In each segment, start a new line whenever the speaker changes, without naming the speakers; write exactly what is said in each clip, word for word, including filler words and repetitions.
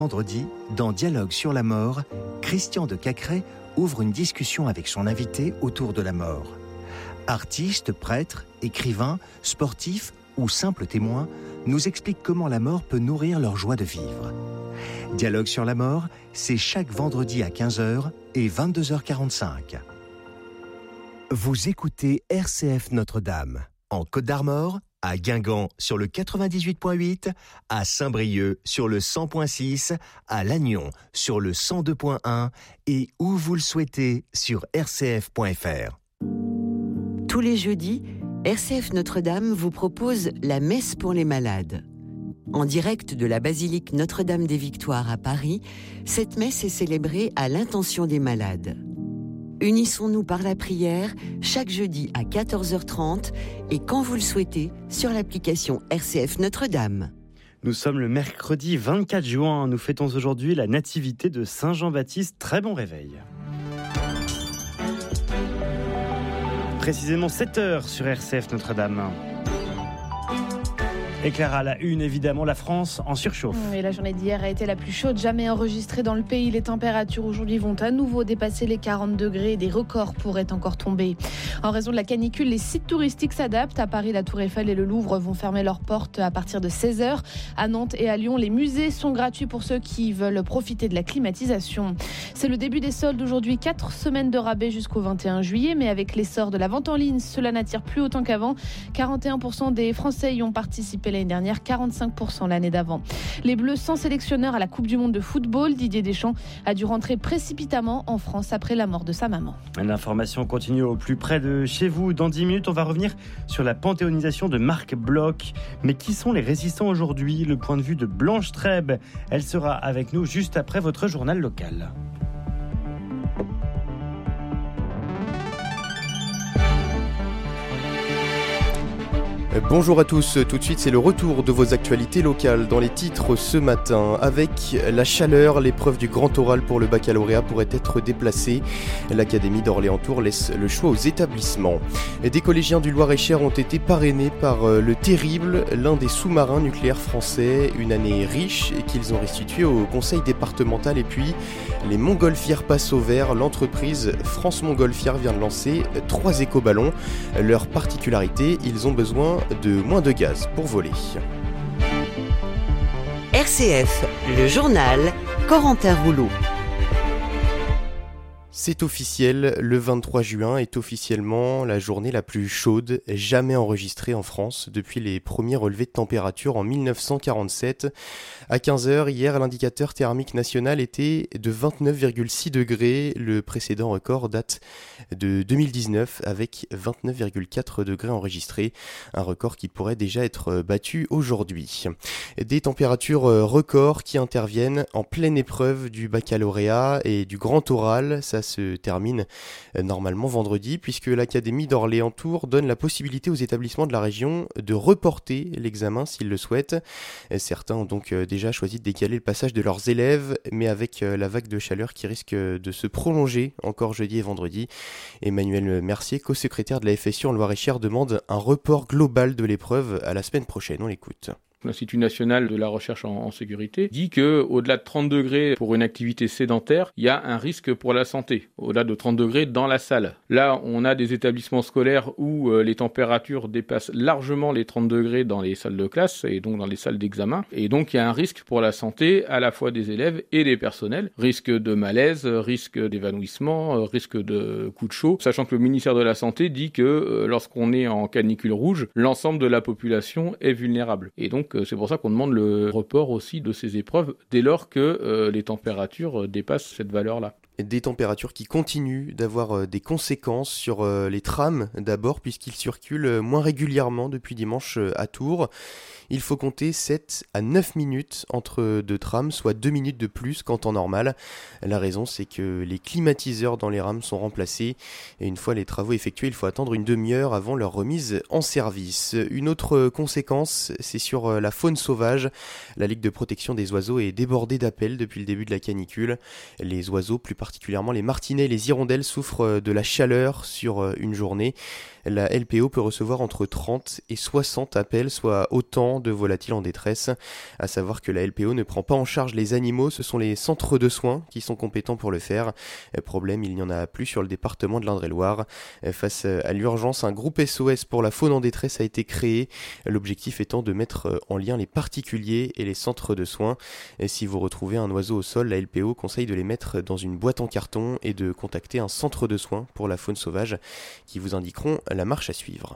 Vendredi, dans Dialogue sur la mort, Christian de Cacré ouvre une discussion avec son invité autour de la mort. Artistes, prêtres, écrivains, sportifs ou simples témoins nous expliquent comment la mort peut nourrir leur joie de vivre. Dialogue sur la mort, c'est chaque vendredi à quinze heures et vingt-deux heures quarante-cinq. Vous écoutez R C F Notre-Dame, en Côte d'Armor, à Guingamp sur le quatre-vingt-dix-huit virgule huit, à Saint-Brieuc sur le cent virgule six, à Lannion sur le cent deux virgule un et où vous le souhaitez sur r c f point f r.
Tous les jeudis, R C F Notre-Dame vous propose la messe pour les malades. En direct de la basilique Notre-Dame des Victoires à Paris, cette messe est célébrée à l'intention des malades. Unissons-nous par la prière chaque jeudi à quatorze heures trente et quand vous le souhaitez sur l'application R C F Notre-Dame.
Nous sommes le mercredi vingt-quatre juin. Nous fêtons aujourd'hui la nativité de Saint Jean-Baptiste. Très bon réveil. Précisément sept heures sur R C F Notre-Dame. Et Clara, à la une, évidemment, la France en surchauffe.
Et la journée d'hier a été la plus chaude jamais enregistrée dans le pays. Les températures aujourd'hui vont à nouveau dépasser les quarante degrés. Des records pourraient encore tomber. En raison de la canicule, les sites touristiques s'adaptent. À Paris, la Tour Eiffel et le Louvre vont fermer leurs portes à partir de seize heures. À Nantes et à Lyon, les musées sont gratuits pour ceux qui veulent profiter de la climatisation. C'est le début des soldes aujourd'hui. Quatre semaines de rabais jusqu'au vingt et un juillet. Mais avec l'essor de la vente en ligne, cela n'attire plus autant qu'avant. quarante et un pour cent des Français y ont participé l'année dernière, quarante-cinq pour cent l'année d'avant. Les Bleus sans sélectionneur à la Coupe du Monde de football, Didier Deschamps a dû rentrer précipitamment en France après la mort de sa maman.
L'information continue au plus près de chez vous. Dans dix minutes, on va revenir sur la panthéonisation de Marc Bloch. Mais qui sont les résistants aujourd'hui? Le point de vue de Blanche Trèbe. Elle sera avec nous juste après votre journal local.
Bonjour à tous, tout de suite c'est le retour de vos actualités locales dans les titres ce matin. Avec la chaleur, l'épreuve du grand oral pour le baccalauréat pourrait être déplacée. L'Académie d'Orléans-Tours laisse le choix aux établissements. Des collégiens du Loir-et-Cher ont été parrainés par le Terrible, l'un des sous-marins nucléaires français. Une année riche et qu'ils ont restituée au conseil départemental. Et puis les Montgolfières passent au vert. L'entreprise France Montgolfière vient de lancer trois éco-ballons. Leur particularité, ils ont besoin de moins de gaz pour voler.
R C F, le journal, Corentin Rouleau.
C'est officiel, le vingt-trois juin est officiellement la journée la plus chaude jamais enregistrée en France depuis les premiers relevés de température en mille neuf cent quarante-sept. À quinze heures, hier, l'indicateur thermique national était de vingt-neuf virgule six degrés. Le précédent record date de deux mille dix-neuf avec vingt-neuf virgule quatre degrés enregistrés. Un record qui pourrait déjà être battu aujourd'hui. Des températures records qui interviennent en pleine épreuve du baccalauréat et du grand oral. Ça se termine normalement vendredi puisque l'Académie d'Orléans-Tours donne la possibilité aux établissements de la région de reporter l'examen s'ils le souhaitent. Certains ont donc déjà choisi de décaler le passage de leurs élèves, mais avec la vague de chaleur qui risque de se prolonger encore jeudi et vendredi, Emmanuel Mercier, co-secrétaire de la F S U en Loir-et-Cher, demande un report global de l'épreuve à la semaine prochaine. On l'écoute.
L'Institut national de la recherche en, en sécurité dit que au-delà de trente degrés pour une activité sédentaire, il y a un risque pour la santé. Au-delà de trente degrés dans la salle. Là, on a des établissements scolaires où euh, les températures dépassent largement les trente degrés dans les salles de classe et donc dans les salles d'examen. Et donc, il y a un risque pour la santé à la fois des élèves et des personnels. Risque de malaise, risque d'évanouissement, euh, risque de coup de chaud. Sachant que le ministère de la Santé dit que euh, lorsqu'on est en canicule rouge, l'ensemble de la population est vulnérable. Et donc, c'est pour ça qu'on demande le report aussi de ces épreuves dès lors que euh, les températures dépassent cette valeur-là.
Des températures qui continuent d'avoir des conséquences sur les trams d'abord puisqu'ils circulent moins régulièrement depuis dimanche à Tours. Il faut compter sept à neuf minutes entre deux trams, soit deux minutes de plus qu'en temps normal. La raison, c'est que les climatiseurs dans les rames sont remplacés et une fois les travaux effectués, il faut attendre une demi-heure avant leur remise en service. Une autre conséquence, c'est sur la faune sauvage. La Ligue de protection des oiseaux est débordée d'appels depuis le début de la canicule. Les oiseaux, plus particulièrement les martinets et les hirondelles, souffrent de la chaleur sur une journée. La L P O peut recevoir entre trente et soixante appels, soit autant de volatiles en détresse. À savoir que la L P O ne prend pas en charge les animaux, ce sont les centres de soins qui sont compétents pour le faire. Problème, il n'y en a plus sur le département de l'Indre-et-Loire. Face à l'urgence, un groupe S O S pour la faune en détresse a été créé. L'objectif étant de mettre en lien les particuliers et les centres de soins. Et si vous retrouvez un oiseau au sol, la L P O conseille de les mettre dans une boîte en carton et de contacter un centre de soins pour la faune sauvage qui vous indiqueront la marche à suivre.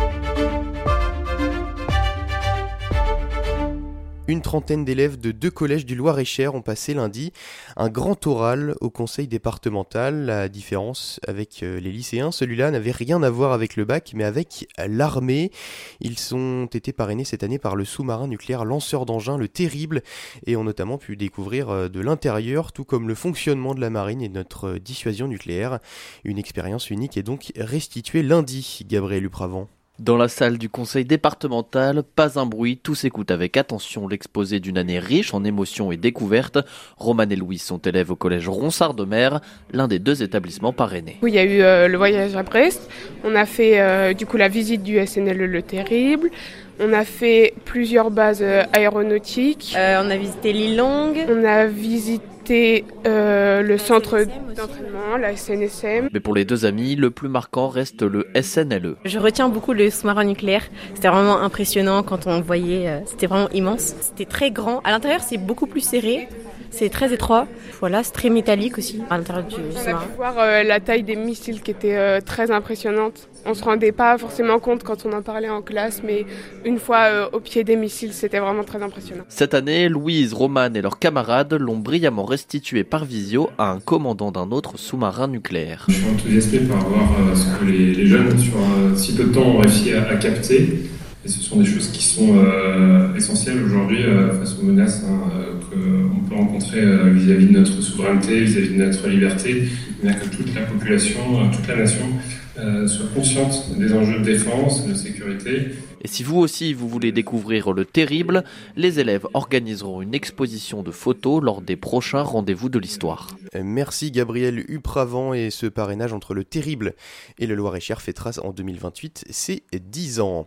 Une trentaine d'élèves de deux collèges du Loir-et-Cher ont passé lundi un grand oral au conseil départemental. La différence avec les lycéens, celui-là n'avait rien à voir avec le bac, mais avec l'armée. Ils ont été parrainés cette année par le sous-marin nucléaire lanceur d'engins, le Terrible, et ont notamment pu découvrir de l'intérieur, tout comme le fonctionnement de la marine et de notre dissuasion nucléaire. Une expérience unique est donc restituée lundi, Gabriel Upravant.
Dans la salle du conseil départemental, pas un bruit, tous écoutent avec attention l'exposé d'une année riche en émotions et découvertes. Romane et Louise sont élèves au collège Ronsard-de-Mer, l'un des deux établissements parrainés.
Oui, il y a eu euh, le voyage à Brest, on a fait euh, du coup la visite du S N L E Le Terrible, on a fait plusieurs bases euh, aéronautiques.
Euh, on a visité l'île Longue.
On a visité euh, le centre d'entraînement, la S N S M.
Mais pour les deux amis, le plus marquant reste le S N L E.
Je retiens beaucoup le sous-marin nucléaire. C'était vraiment impressionnant quand on le voyait. Euh, c'était vraiment immense. C'était très grand. À l'intérieur, c'est beaucoup plus serré. C'est très étroit. Voilà, c'est très métallique aussi à l'intérieur du sous-marin.
On a pu voir euh, la taille des missiles qui était euh, très impressionnante. On se rendait pas forcément compte quand on en parlait en classe, mais une fois euh, au pied des missiles, c'était vraiment très impressionnant.
Cette année, Louise, Romane et leurs camarades l'ont brillamment restitué par visio à un commandant d'un autre sous-marin nucléaire.
Je suis enthousiasmé par voir euh, ce que les, les jeunes, sur euh, si peu de temps, ont réussi à, à capter. Et ce sont des choses qui sont euh, essentielles aujourd'hui euh, face aux menaces hein, euh, qu'on peut rencontrer euh, vis-à-vis de notre souveraineté, vis-à-vis de notre liberté. Bien que toute la population, euh, toute la nation euh, soit consciente des enjeux de défense, de sécurité.
Et si vous aussi vous voulez découvrir le Terrible, les élèves organiseront une exposition de photos lors des prochains rendez-vous de l'histoire.
Merci Gabriel Upravant, et ce parrainage entre le Terrible et le Loir-et-Cher fêtera en deux mille vingt-huit ses dix ans.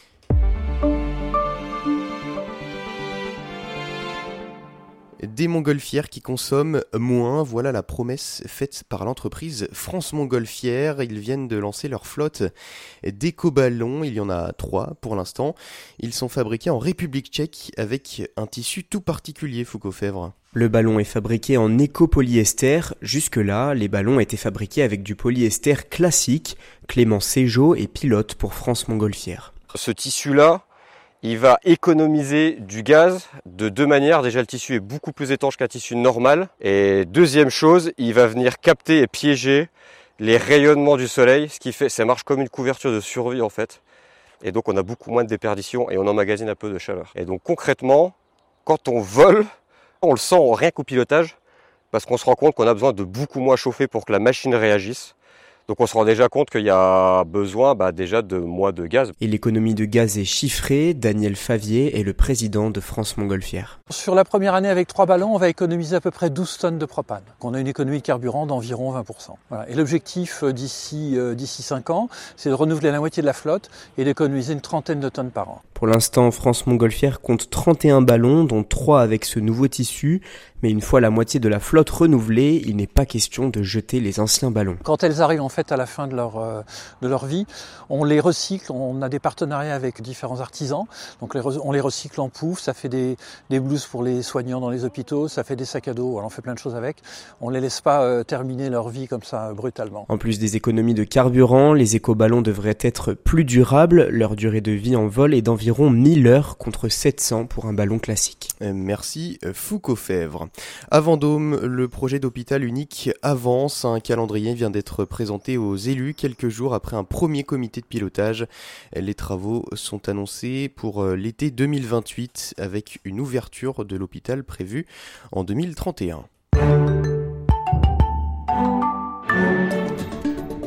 Des montgolfières qui consomment moins, voilà la promesse faite par l'entreprise France Montgolfière. Ils viennent de lancer leur flotte d'éco-ballons, il y en a trois pour l'instant. Ils sont fabriqués en République tchèque avec un tissu tout particulier, Foucault Fèvre.
Le ballon est fabriqué en éco-polyester. Jusque-là, les ballons étaient fabriqués avec du polyester classique. Clément Ségeau est pilote pour France Montgolfière.
Ce tissu-là, il va économiser du gaz de deux manières. Déjà, le tissu est beaucoup plus étanche qu'un tissu normal. Et deuxième chose, il va venir capter et piéger les rayonnements du soleil, ce qui fait, ça marche comme une couverture de survie en fait. Et donc, on a beaucoup moins de déperdition et on emmagasine un peu de chaleur. Et donc, concrètement, quand on vole, on le sent rien qu'au pilotage, parce qu'on se rend compte qu'on a besoin de beaucoup moins chauffer pour que la machine réagisse. Donc on se rend déjà compte qu'il y a besoin bah, déjà de moins de gaz.
Et l'économie de gaz est chiffrée. Daniel Favier est le président de France Montgolfière.
Sur la première année avec trois ballons, on va économiser à peu près douze tonnes de propane. On a une économie de carburant d'environ vingt pour cent. Voilà. Et l'objectif d'ici euh, d'ici cinq ans, c'est de renouveler la moitié de la flotte et d'économiser une trentaine de tonnes par an.
Pour l'instant, France Montgolfière compte trente et un ballons, dont trois avec ce nouveau tissu. Mais une fois la moitié de la flotte renouvelée, il n'est pas question de jeter les anciens ballons.
Quand elles arrivent en fait à la fin de leur, euh, de leur vie, on les recycle, on a des partenariats avec différents artisans, donc les re- on les recycle en pouf, ça fait des, des blouses pour les soignants dans les hôpitaux, ça fait des sacs à dos, alors on fait plein de choses avec. On les laisse pas euh, terminer leur vie comme ça euh, brutalement.
En plus des économies de carburant, les éco-ballons devraient être plus durables. Leur durée de vie en vol est d'environ mille heures contre sept cents pour un ballon classique.
Merci Foucault Fèvre. À Vendôme, le projet d'hôpital unique avance. Un calendrier vient d'être présenté aux élus quelques jours après un premier comité de pilotage. Les travaux sont annoncés pour l'été deux mille vingt-huit avec une ouverture de l'hôpital prévue en deux mille trente et un. Et pour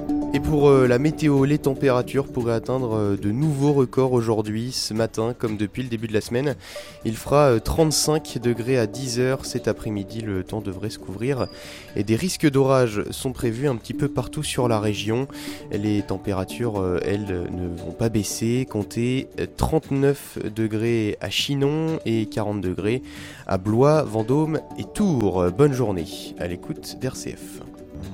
pour euh, la météo, les températures pourraient atteindre euh, de nouveaux records aujourd'hui, ce matin, comme depuis le début de la semaine. Il fera euh, trente-cinq degrés à dix heures cet après-midi, le temps devrait se couvrir. Et des risques d'orage sont prévus un petit peu partout sur la région. Les températures, euh, elles, ne vont pas baisser. Comptez trente-neuf degrés à Chinon et quarante degrés à Blois, Vendôme et Tours. Bonne journée à l'écoute d'R C F.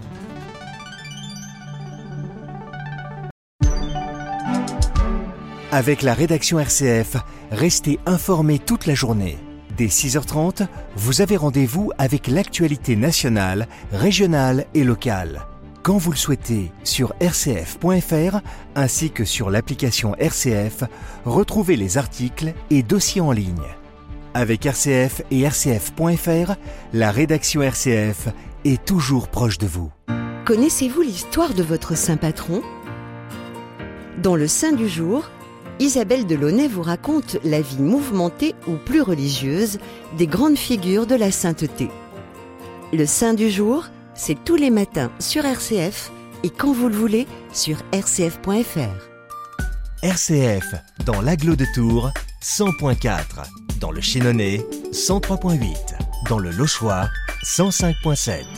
Avec la rédaction R C F, restez informés toute la journée. Dès six heures trente, vous avez rendez-vous avec l'actualité nationale, régionale et locale. Quand vous le souhaitez, sur r c f point f r ainsi que sur l'application R C F, retrouvez les articles et dossiers en ligne. Avec R C F et r c f point f r, la rédaction R C F est toujours proche de vous.
Connaissez-vous l'histoire de votre saint patron ? Dans le Saint du jour, Isabelle Delaunay vous raconte la vie mouvementée ou plus religieuse des grandes figures de la sainteté. Le Saint du jour, c'est tous les matins sur R C F et quand vous le voulez sur r c f point f r.
R C F, dans l'Agglo de Tours, cent point quatre. Dans le Chénonnais, cent trois point huit. Dans le Lochois, cent cinq point sept.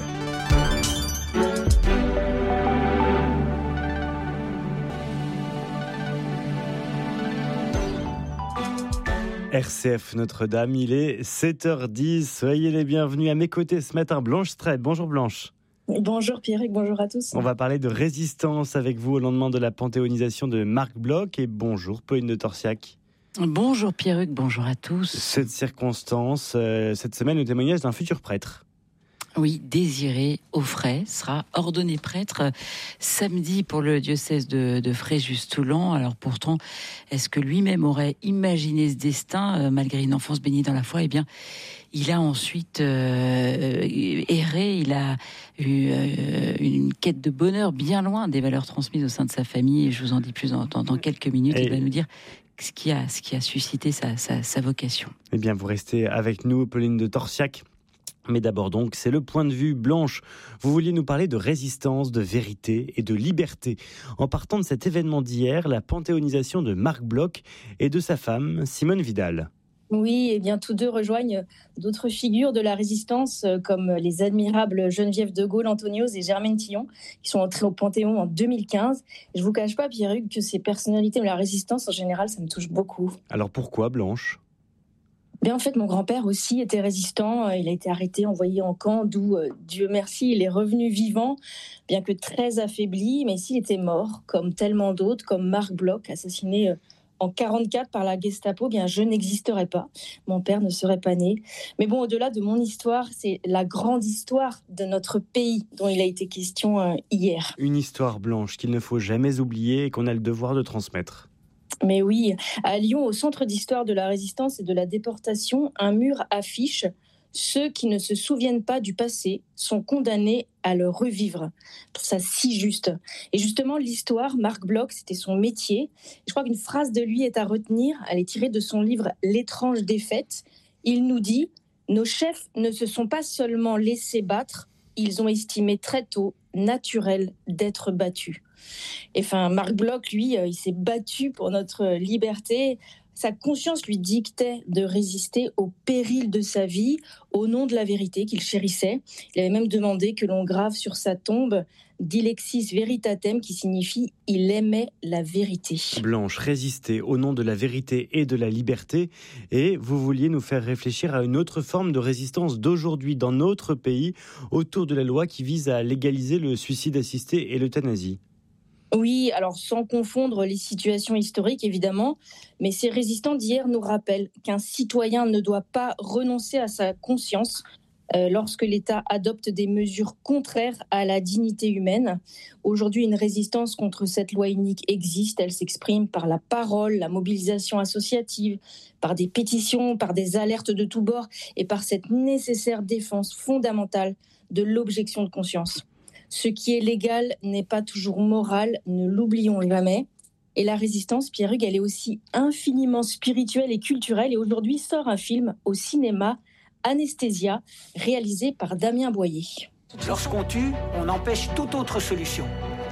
R C F Notre-Dame, il est sept heures dix. Soyez les bienvenus à mes côtés ce matin. Blanche Streb. Bonjour Blanche.
Bonjour Pierrick, bonjour à tous.
On va parler de résistance avec vous au lendemain de la panthéonisation de Marc Bloch. Et bonjour Pauline de Torsiac.
Bonjour Pierrick, bonjour à tous.
Cette circonstance, euh, cette semaine, le témoignage d'un futur prêtre.
Oui, Désiré Auffray sera ordonné prêtre samedi pour le diocèse de, de Fréjus-Toulon. Alors pourtant, est-ce que lui-même aurait imaginé ce destin, euh, malgré une enfance bénie dans la foi ? Eh bien, il a ensuite euh, erré, il a eu euh, une quête de bonheur bien loin des valeurs transmises au sein de sa famille. Et je vous en dis plus dans, dans, dans quelques minutes. Et... il va nous dire ce qui a, ce qui a suscité sa, sa, sa vocation.
Eh bien, vous restez avec nous, Pauline de Torsiac. Mais d'abord donc, c'est le point de vue. Blanche, vous vouliez nous parler de résistance, de vérité et de liberté. En partant de cet événement d'hier, la panthéonisation de Marc Bloch et de sa femme, Simone Vidal.
Oui, et bien tous deux rejoignent d'autres figures de la résistance comme les admirables Geneviève de Gaulle, Antonios et Germaine Tillon qui sont entrés au Panthéon en deux mille quinze. Je ne vous cache pas, Pierruc, que ces personnalités de la résistance en général, ça me touche beaucoup.
Alors pourquoi, Blanche ?
Bien, en fait, mon grand-père aussi était résistant. Il a été arrêté, envoyé en camp, d'où, euh, Dieu merci, il est revenu vivant, bien que très affaibli. Mais s'il était mort, comme tellement d'autres, comme Marc Bloch, assassiné euh, en quarante-quatre par la Gestapo, bien, je n'existerais pas. Mon père ne serait pas né. Mais bon, au-delà de mon histoire, c'est la grande histoire de notre pays dont il a été question euh, hier.
Une histoire, Blanche, qu'il ne faut jamais oublier et qu'on a le devoir de transmettre.
Mais oui, à Lyon, au Centre d'histoire de la résistance et de la déportation, un mur affiche « Ceux qui ne se souviennent pas du passé sont condamnés à le revivre ». Je trouve ça si juste. Et justement, l'histoire, Marc Bloch, c'était son métier. Je crois qu'une phrase de lui est à retenir. Elle est tirée de son livre « L'étrange défaite ». Il nous dit « Nos chefs ne se sont pas seulement laissés battre, ils ont estimé très tôt naturel d'être battus ». Et enfin, Marc Bloch, lui, il s'est battu pour notre liberté. Sa conscience lui dictait de résister au péril de sa vie, au nom de la vérité qu'il chérissait. Il avait même demandé que l'on grave sur sa tombe « Dilexis veritatem » qui signifie « il aimait la vérité ».
Blanche, résister au nom de la vérité et de la liberté. Et vous vouliez nous faire réfléchir à une autre forme de résistance d'aujourd'hui dans notre pays autour de la loi qui vise à légaliser le suicide assisté et l'euthanasie.
Oui, alors sans confondre les situations historiques, évidemment, mais ces résistants d'hier nous rappellent qu'un citoyen ne doit pas renoncer à sa conscience euh, lorsque l'État adopte des mesures contraires à la dignité humaine. Aujourd'hui, une résistance contre cette loi unique existe. Elle s'exprime par la parole, la mobilisation associative, par des pétitions, par des alertes de tous bords et par cette nécessaire défense fondamentale de l'objection de conscience. Ce qui est légal n'est pas toujours moral, ne l'oublions jamais. Et la résistance, Pierruc, elle est aussi infiniment spirituelle et culturelle. Et aujourd'hui sort un film au cinéma, Anesthésia, réalisé par Damien Boyer.
Lorsqu'on tue, on empêche toute autre solution.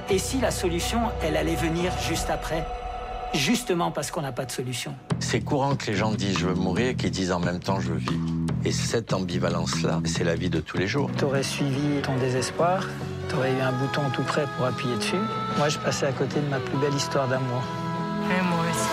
Et si la solution, elle allait venir juste après ? Justement parce qu'on n'a pas de solution.
C'est courant que les gens disent « je veux mourir » et qu'ils disent en même temps « je veux vivre ». Et cette ambivalence-là, c'est la vie de tous les jours.
T'aurais suivi ton désespoir, t'aurais eu un bouton tout prêt pour appuyer dessus. Moi, je passais à côté de ma plus belle histoire d'amour.
Et moi aussi.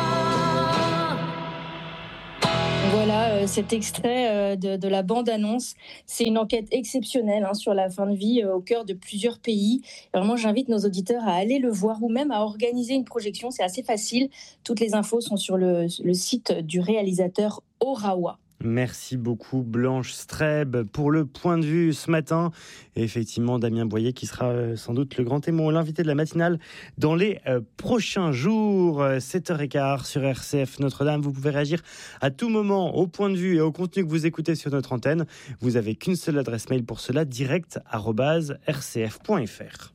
Voilà euh, cet extrait euh, de, de la bande-annonce. C'est une enquête exceptionnelle hein, sur la fin de vie euh, au cœur de plusieurs pays. Et vraiment, j'invite nos auditeurs à aller le voir ou même à organiser une projection. C'est assez facile. Toutes les infos sont sur le, le site du réalisateur Orawa.
Merci beaucoup Blanche Streb pour le point de vue ce matin. Et effectivement, Damien Boyer qui sera euh, sans doute le grand témoin, l'invité de la matinale dans les euh, prochains jours. sept heures quinze sur R C F Notre-Dame. Vous pouvez réagir à tout moment au point de vue et au contenu que vous écoutez sur notre antenne. Vous n'avez qu'une seule adresse mail pour cela, direct arobase r c f point f r.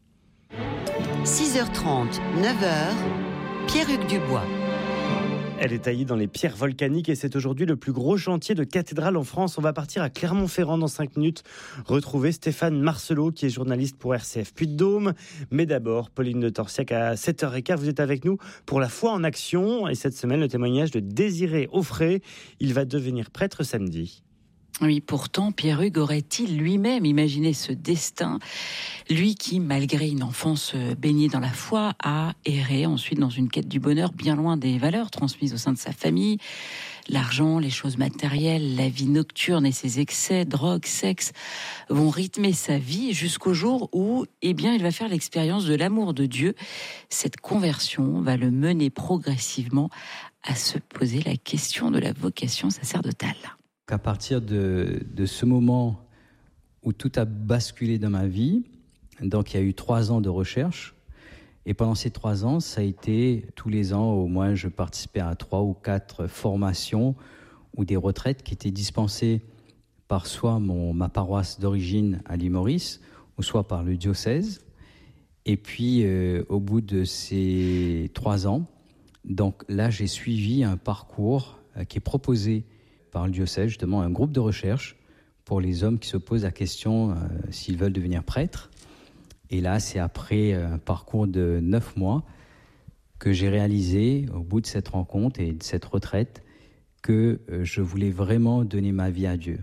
six heures trente, neuf heures, Pierre-Hugues Dubois.
Elle est taillée dans les pierres volcaniques et c'est aujourd'hui le plus gros chantier de cathédrale en France. On va partir à Clermont-Ferrand dans cinq minutes, retrouver Stéphane Marcelot qui est journaliste pour R C F Puy-de-Dôme. Mais d'abord, Pauline de Torsiac à sept heures quinze, vous êtes avec nous pour la foi en action. Et cette semaine, le témoignage de Désiré Auffray. Il va devenir prêtre samedi.
Oui, pourtant, Pierre-Hugues aurait-il lui-même imaginé ce destin ? Lui qui, malgré une enfance baignée dans la foi, a erré ensuite dans une quête du bonheur bien loin des valeurs transmises au sein de sa famille. L'argent, les choses matérielles, la vie nocturne et ses excès, drogue, sexe, vont rythmer sa vie jusqu'au jour où, eh bien, il va faire l'expérience de l'amour de Dieu. Cette conversion va le mener progressivement à se poser la question de la vocation sacerdotale.
À partir de, de ce moment où tout a basculé dans ma vie, donc il y a eu trois ans de recherche, et pendant ces trois ans, ça a été tous les ans, au moins je participais à trois ou quatre formations ou des retraites qui étaient dispensées par soit mon, ma paroisse d'origine à l'île Maurice, ou soit par le diocèse. Et puis euh, au bout de ces trois ans, donc là j'ai suivi un parcours euh, qui est proposé par le diocèse, justement un groupe de recherche pour les hommes qui se posent la question euh, s'ils veulent devenir prêtres. Et là, c'est après un parcours de neuf mois que j'ai réalisé, au bout de cette rencontre et de cette retraite, que euh, je voulais vraiment donner ma vie à Dieu.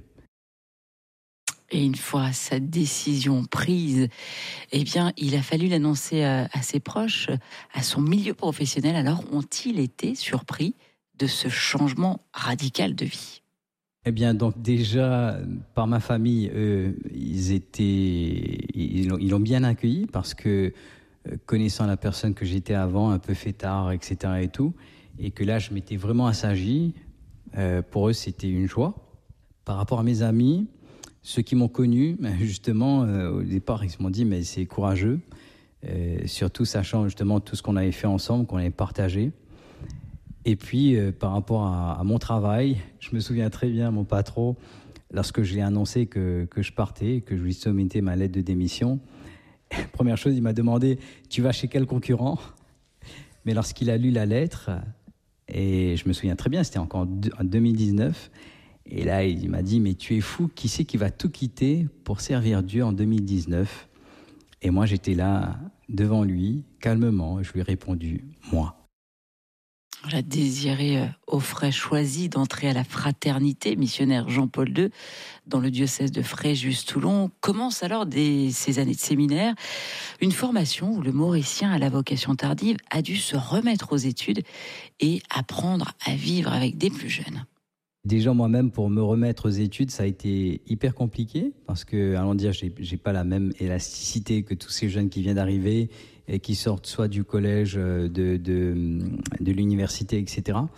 Et une fois sa décision prise, eh bien, il a fallu l'annoncer à, à ses proches, à son milieu professionnel. Alors, ont-ils été surpris de ce changement radical de vie ?
Eh bien, donc déjà, par ma famille, eux, ils étaient, ils l'ont, ils l'ont bien accueilli parce que, connaissant la personne que j'étais avant, un peu fêtard, et cetera et tout, et que là, je m'étais vraiment assagi, euh, pour eux, c'était une joie. Par rapport à mes amis, ceux qui m'ont connu, justement, euh, au départ, ils m'ont dit, mais c'est courageux, euh, surtout sachant justement tout ce qu'on avait fait ensemble, qu'on avait partagé. Et puis, euh, par rapport à, à mon travail, je me souviens très bien, mon patron, lorsque je lui ai annoncé que, que je partais, que je lui soumettais ma lettre de démission, première chose, il m'a demandé « Tu vas chez quel concurrent ?» Mais lorsqu'il a lu la lettre, et je me souviens très bien, c'était encore en deux mille dix-neuf, et là, il m'a dit « Mais tu es fou, qui c'est qui va tout quitter pour servir Dieu en deux mille dix-neuf ?» Et moi, j'étais là, devant lui, calmement, je lui ai répondu « Moi ».
Voilà, Désiré Auffray choisi d'entrer à la fraternité missionnaire Jean-Paul deux dans le diocèse de Fréjus-Toulon. Commence alors des, ces années de séminaire, une formation où le Mauricien à la vocation tardive a dû se remettre aux études et apprendre à vivre avec des plus jeunes.
Déjà moi-même, pour me remettre aux études, ça a été hyper compliqué parce que, allons dire, j'ai, j'ai pas la même élasticité que tous ces jeunes qui viennent d'arriver et qui sortent soit du collège, de, de, de l'université, et cetera.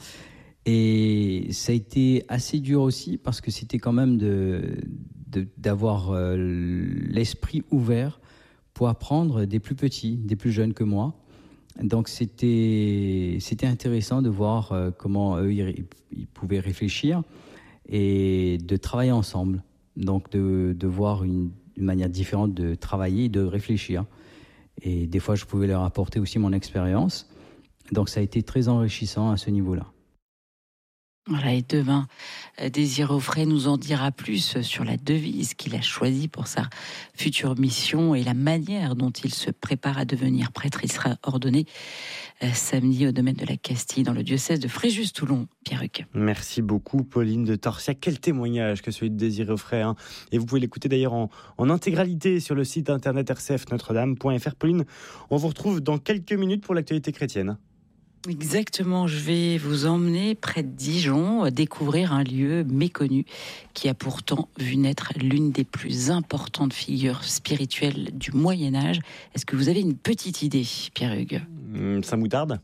Et ça a été assez dur aussi parce que c'était quand même de, de, d'avoir euh, l'esprit ouvert pour apprendre des plus petits, des plus jeunes que moi. Donc c'était, c'était intéressant de voir euh, comment eux ils, ils pouvaient réfléchir et de travailler ensemble. Donc de, de voir une, une manière différente de travailler et de réfléchir. Et des fois, je pouvais leur apporter aussi mon expérience. Donc ça a été très enrichissant à ce niveau-là.
Voilà, et demain, Désiré Auffray nous en dira plus sur la devise qu'il a choisie pour sa future mission et la manière dont il se prépare à devenir prêtre. Il sera ordonné samedi au domaine de la Castille, dans le diocèse de Fréjus-Toulon. Pierre-Hugues.
Merci beaucoup, Pauline de Torsiac. Quel témoignage que celui de Désiré Auffray. Hein. Et vous pouvez l'écouter d'ailleurs en, en intégralité sur le site internet r c f notre dame point f r. Pauline, on vous retrouve dans quelques minutes pour l'actualité chrétienne.
Exactement, je vais vous emmener près de Dijon, découvrir un lieu méconnu qui a pourtant vu naître l'une des plus importantes figures spirituelles du Moyen-Âge. Est-ce que vous avez une petite idée, Pierre-Hugues ?
mmh, Saint-Moutarde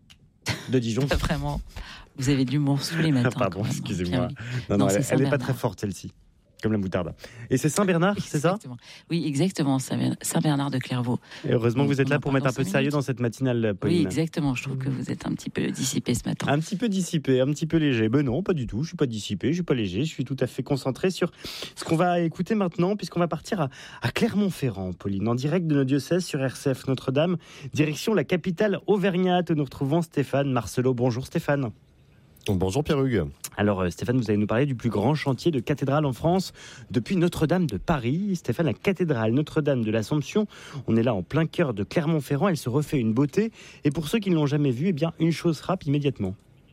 de Dijon.
Pas vraiment. Vous avez de l'humour sous les matins.
Pardon,
même,
excusez-moi.
Hein,
non, non,
non,
elle, elle est pas très forte, celle-ci. Comme la moutarde. Et c'est Saint-Bernard, c'est ça ?
Oui, exactement, Saint-Bernard de Clairvaux.
Et heureusement que vous êtes là pour mettre un peu de sérieux
minutes.
dans cette matinale, Pauline.
Oui, exactement. Je trouve que vous êtes un petit peu dissipé ce matin.
Un petit peu dissipé, un petit peu léger. Ben non, pas du tout. Je suis pas dissipé, je suis pas léger. Je suis tout à fait concentré sur ce qu'on va écouter maintenant, puisqu'on va partir à, à Clermont-Ferrand, Pauline, en direct de nos diocèses sur R C F Notre-Dame, direction la capitale auvergnate où nous retrouvons Stéphane Marcelot. Bonjour Stéphane.
Bonjour Pierre-Hugues.
Alors Stéphane, vous allez nous parler du plus grand chantier de cathédrale en France depuis Notre-Dame de Paris. Stéphane, la cathédrale Notre-Dame de l'Assomption, on est là en plein cœur de Clermont-Ferrand, elle se refait une beauté. Et pour ceux qui ne l'ont jamais vue, eh bien une chose frappe immédiatement.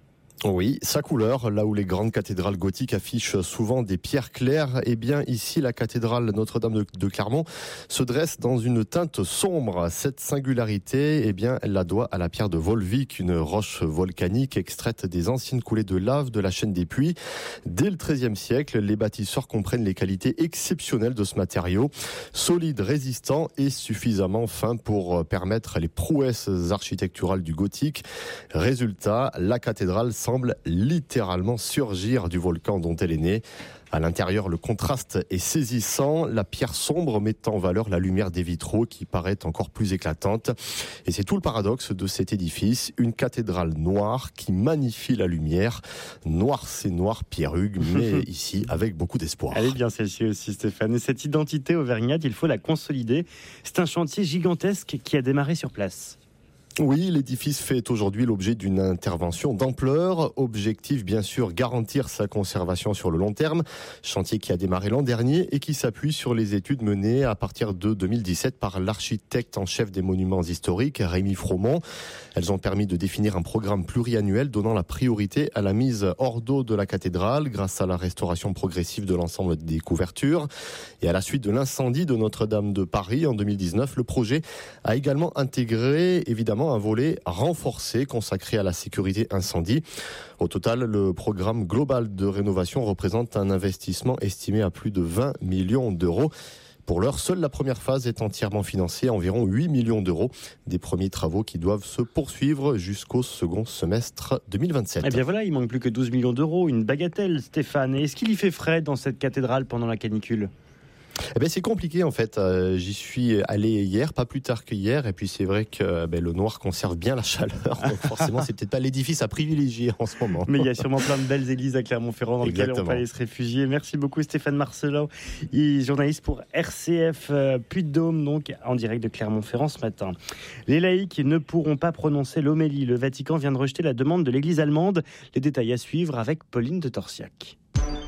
Oui, sa couleur, là où les grandes cathédrales gothiques affichent souvent des pierres claires, eh bien ici la cathédrale Notre-Dame de, de Clermont se dresse dans une teinte sombre. Cette singularité, eh bien elle la doit à la pierre de Volvic, une roche volcanique extraite des anciennes coulées de lave de la chaîne des Puys. Dès le treizième siècle, les bâtisseurs comprennent les qualités exceptionnelles de ce matériau, solide, résistant et suffisamment fin pour permettre les prouesses architecturales du gothique. Résultat, la cathédrale semble littéralement surgir du volcan dont elle est née. À l'intérieur, le contraste est saisissant, la pierre sombre met en valeur la lumière des vitraux qui paraît encore plus éclatante. Et c'est tout le paradoxe de cet édifice, une cathédrale noire qui magnifie la lumière. Noir, c'est noir, Pierre-Hugues, mais ici avec beaucoup d'espoir.
Elle est bien celle-ci aussi, Stéphane. Et cette identité auvergnate, il faut la consolider. C'est un chantier gigantesque qui a démarré sur place.
Oui, l'édifice fait aujourd'hui l'objet d'une intervention d'ampleur. Objectif, bien sûr, garantir sa conservation sur le long terme. Chantier qui a démarré l'an dernier et qui s'appuie sur les études menées à partir de deux mille dix-sept par l'architecte en chef des monuments historiques, Rémi Fromont. Elles ont permis de définir un programme pluriannuel donnant la priorité à la mise hors d'eau de la cathédrale grâce à la restauration progressive de l'ensemble des couvertures. Et à la suite de l'incendie de Notre-Dame de Paris en deux mille dix-neuf, le projet a également intégré, évidemment, un volet renforcé consacré à la sécurité incendie. Au total, le programme global de rénovation représente un investissement estimé à plus de vingt millions d'euros. Pour l'heure, seule la première phase est entièrement financée à environ huit millions d'euros. Des premiers travaux qui doivent se poursuivre jusqu'au second semestre deux mille vingt-sept.
Eh bien voilà, il manque plus que douze millions d'euros, une bagatelle, Stéphane. Et est-ce qu'il y fait frais dans cette cathédrale pendant la canicule ?
Eh ben c'est compliqué en fait. Euh, j'y suis allé hier, pas plus tard qu'hier, et puis c'est vrai que ben, le noir conserve bien la chaleur. Donc forcément, c'est peut-être pas l'édifice à privilégier en ce moment.
Mais il y a sûrement plein de belles églises à Clermont-Ferrand dans lesquelles on peut aller se réfugier. Merci beaucoup Stéphane Marcelot, journaliste pour R C F euh, Puy-de-Dôme, donc en direct de Clermont-Ferrand ce matin. Les laïcs ne pourront pas prononcer l'homélie. Le Vatican vient de rejeter la demande de l'Église allemande. Les détails à suivre avec Pauline de Torsiac.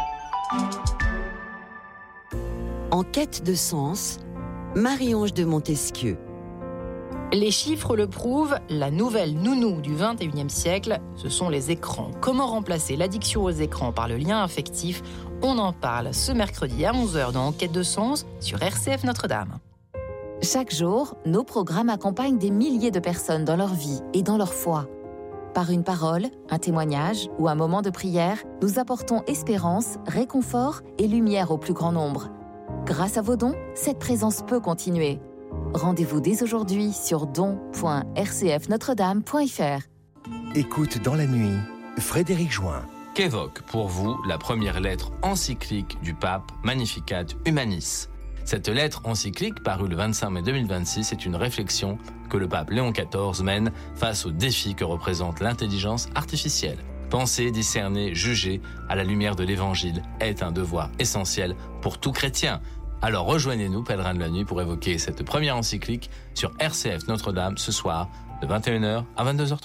En quête de sens, Marie-Ange de Montesquieu.
Les chiffres le prouvent, la nouvelle nounou du vingt et unième siècle, ce sont les écrans. Comment remplacer l'addiction aux écrans par le lien affectif ? On en parle ce mercredi à onze heures dans En quête de sens sur R C F Notre-Dame.
Chaque jour, nos programmes accompagnent des milliers de personnes dans leur vie et dans leur foi. Par une parole, un témoignage ou un moment de prière, nous apportons espérance, réconfort et lumière au plus grand nombre. Grâce à vos dons, cette présence peut continuer. Rendez-vous dès aujourd'hui sur don point r c f notre dame point f r.
Écoute dans la nuit, Frédéric Join.
Qu'évoque pour vous la première lettre encyclique du pape Magnificat Humanis ? Cette lettre encyclique, parue le vingt-cinq mai deux mille vingt-six, est une réflexion que le pape Léon quatorze mène face aux défis que représente l'intelligence artificielle. Penser, discerner, juger à la lumière de l'Évangile est un devoir essentiel pour tout chrétien. Alors rejoignez-nous, pèlerins de la nuit, pour évoquer cette première encyclique sur R C F Notre-Dame ce soir de vingt et une heures à vingt-deux heures trente.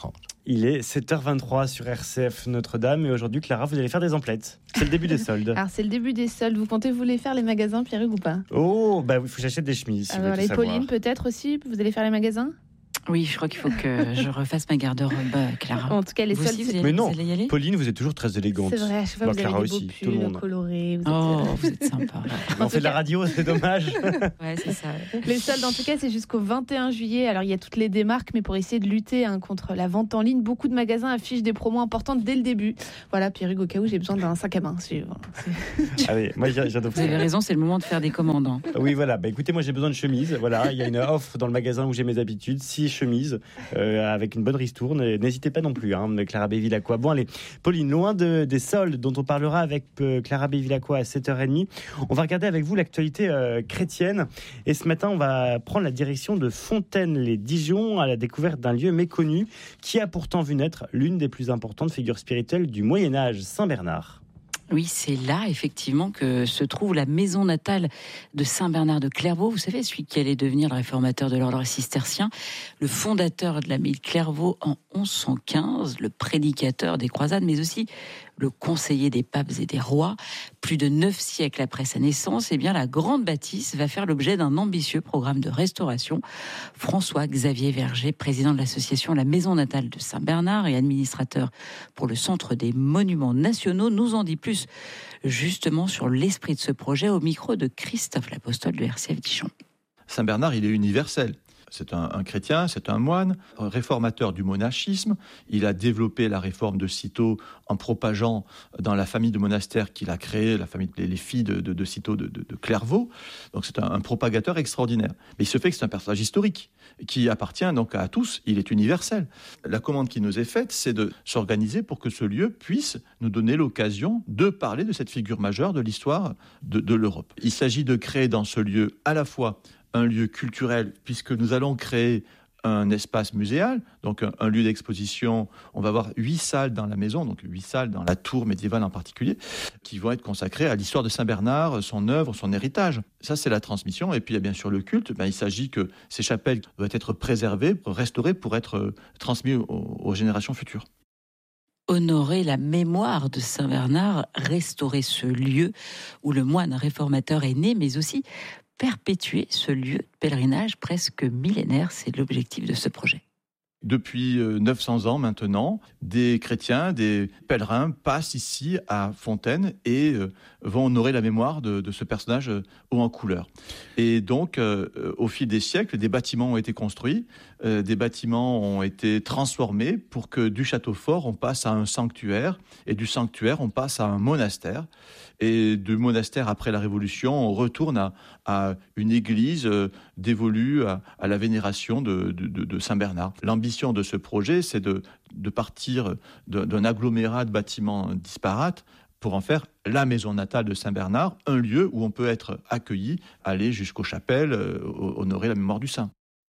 Il est sept heures vingt-trois sur R C F Notre-Dame et aujourd'hui, Clara, vous allez faire des emplettes. C'est le début des soldes.
Alors, c'est le début des soldes. Vous comptez vous les faire, les magasins, Pierre-Hugues, ou pas?
Oh, bah il faut que j'achète des chemises. Si
Alors,
vous
les
voulez tout
Pauline,
savoir.
peut-être aussi, vous allez faire les magasins?
Oui, je crois qu'il faut que je refasse ma garde-robe, Clara.
En tout cas, les
Vous
soldes.
aussi, vous allez-
Mais non,
vous allez y aller
Pauline, vous êtes toujours très élégante.
C'est vrai, à chaque fois,
Bah,
vous
Clara
avez des
aussi,
beaux
tout le
pulls
monde.
colorés. Vous êtes...
Oh, vous êtes sympa.
On fait de la radio, c'est dommage.
Ouais, c'est ça.
Les soldes, en tout cas, c'est jusqu'au vingt et un juillet. Alors, il y a toutes les démarques, mais pour essayer de lutter hein, contre la vente en ligne, beaucoup de magasins affichent des promos importantes dès le début. Voilà, Pierre-Hugues, au cas où j'ai besoin d'un sac à main. C'est- voilà, c'est-
Allez, moi j'adore.
Vous avez raison, c'est le moment de faire des commandes. hein.
Oui, voilà. Bah, écoutez, moi j'ai besoin de chemises. Voilà, il y a une offre dans le magasin où j'ai mes habitudes, six chemises euh, avec une bonne ristourne. Et n'hésitez pas non plus, hein, Clara Bévilacqua. Bon, allez, Pauline, loin de, des soldes dont on parlera avec euh, Clara Bévilacqua à sept heures trente, on va regarder avec vous l'actualité euh, chrétienne. Et ce matin, on va prendre la direction de Fontaine-les-Dijon à la découverte d'un lieu méconnu qui a pourtant vu naître l'une des plus importantes figures spirituelles du Moyen-Âge, Saint Bernard.
Oui, c'est là, effectivement, que se trouve la maison natale de Saint Bernard de Clairvaux. Vous savez, celui qui allait devenir le réformateur de l'ordre cistercien, le fondateur de l'abbaye de Clairvaux en onze cent quinze, le prédicateur des croisades, mais aussi le conseiller des papes et des rois. Plus de neuf siècles après sa naissance, eh bien, la grande bâtisse va faire l'objet d'un ambitieux programme de restauration. François-Xavier Verger, président de l'association La Maison Natale de Saint-Bernard et administrateur pour le Centre des Monuments Nationaux, nous en dit plus justement sur l'esprit de ce projet au micro de Christophe L'Apostole de R C F Dijon.
Saint Bernard, il est universel. C'est un, un chrétien, c'est un moine, un réformateur du monachisme. Il a développé la réforme de Cîteaux en propageant dans la famille de monastères qu'il a créée, la famille, les, les filles de, de, de Cîteaux de, de, de Clairvaux. Donc c'est un, un propagateur extraordinaire. Mais il se fait que c'est un personnage historique qui appartient donc à tous. Il est universel. La commande qui nous est faite, c'est de s'organiser pour que ce lieu puisse nous donner l'occasion de parler de cette figure majeure de l'histoire de, de l'Europe. Il s'agit de créer dans ce lieu à la fois un lieu culturel, puisque nous allons créer un espace muséal, donc un, un lieu d'exposition. On va avoir huit salles dans la maison, donc huit salles dans la tour médiévale en particulier, qui vont être consacrées à l'histoire de Saint-Bernard, son œuvre, son héritage. Ça, c'est la transmission. Et puis, il y a bien sûr le culte. Ben, il s'agit que ces chapelles doivent être préservées, restaurées pour être transmises aux, aux générations futures.
Honorer la mémoire de Saint-Bernard, restaurer ce lieu où le moine réformateur est né, mais aussi perpétuer ce lieu de pèlerinage presque millénaire, c'est l'objectif de ce projet.
Depuis neuf cents ans maintenant, des chrétiens, des pèlerins passent ici à Fontaine et euh, vont honorer la mémoire de, de ce personnage euh, haut en couleur. Et donc, euh, au fil des siècles, des bâtiments ont été construits, euh, des bâtiments ont été transformés pour que du château fort, on passe à un sanctuaire, et du sanctuaire, on passe à un monastère. Et du monastère, après la Révolution, on retourne à, à une église euh, dévolue à, à la vénération de, de, de, de Saint-Bernard. L'ambition de ce projet, c'est de, de partir d'un agglomérat de bâtiments disparates pour en faire la maison natale de Saint-Bernard, un lieu où on peut être accueilli, aller jusqu'aux chapelles, euh, honorer la mémoire du saint.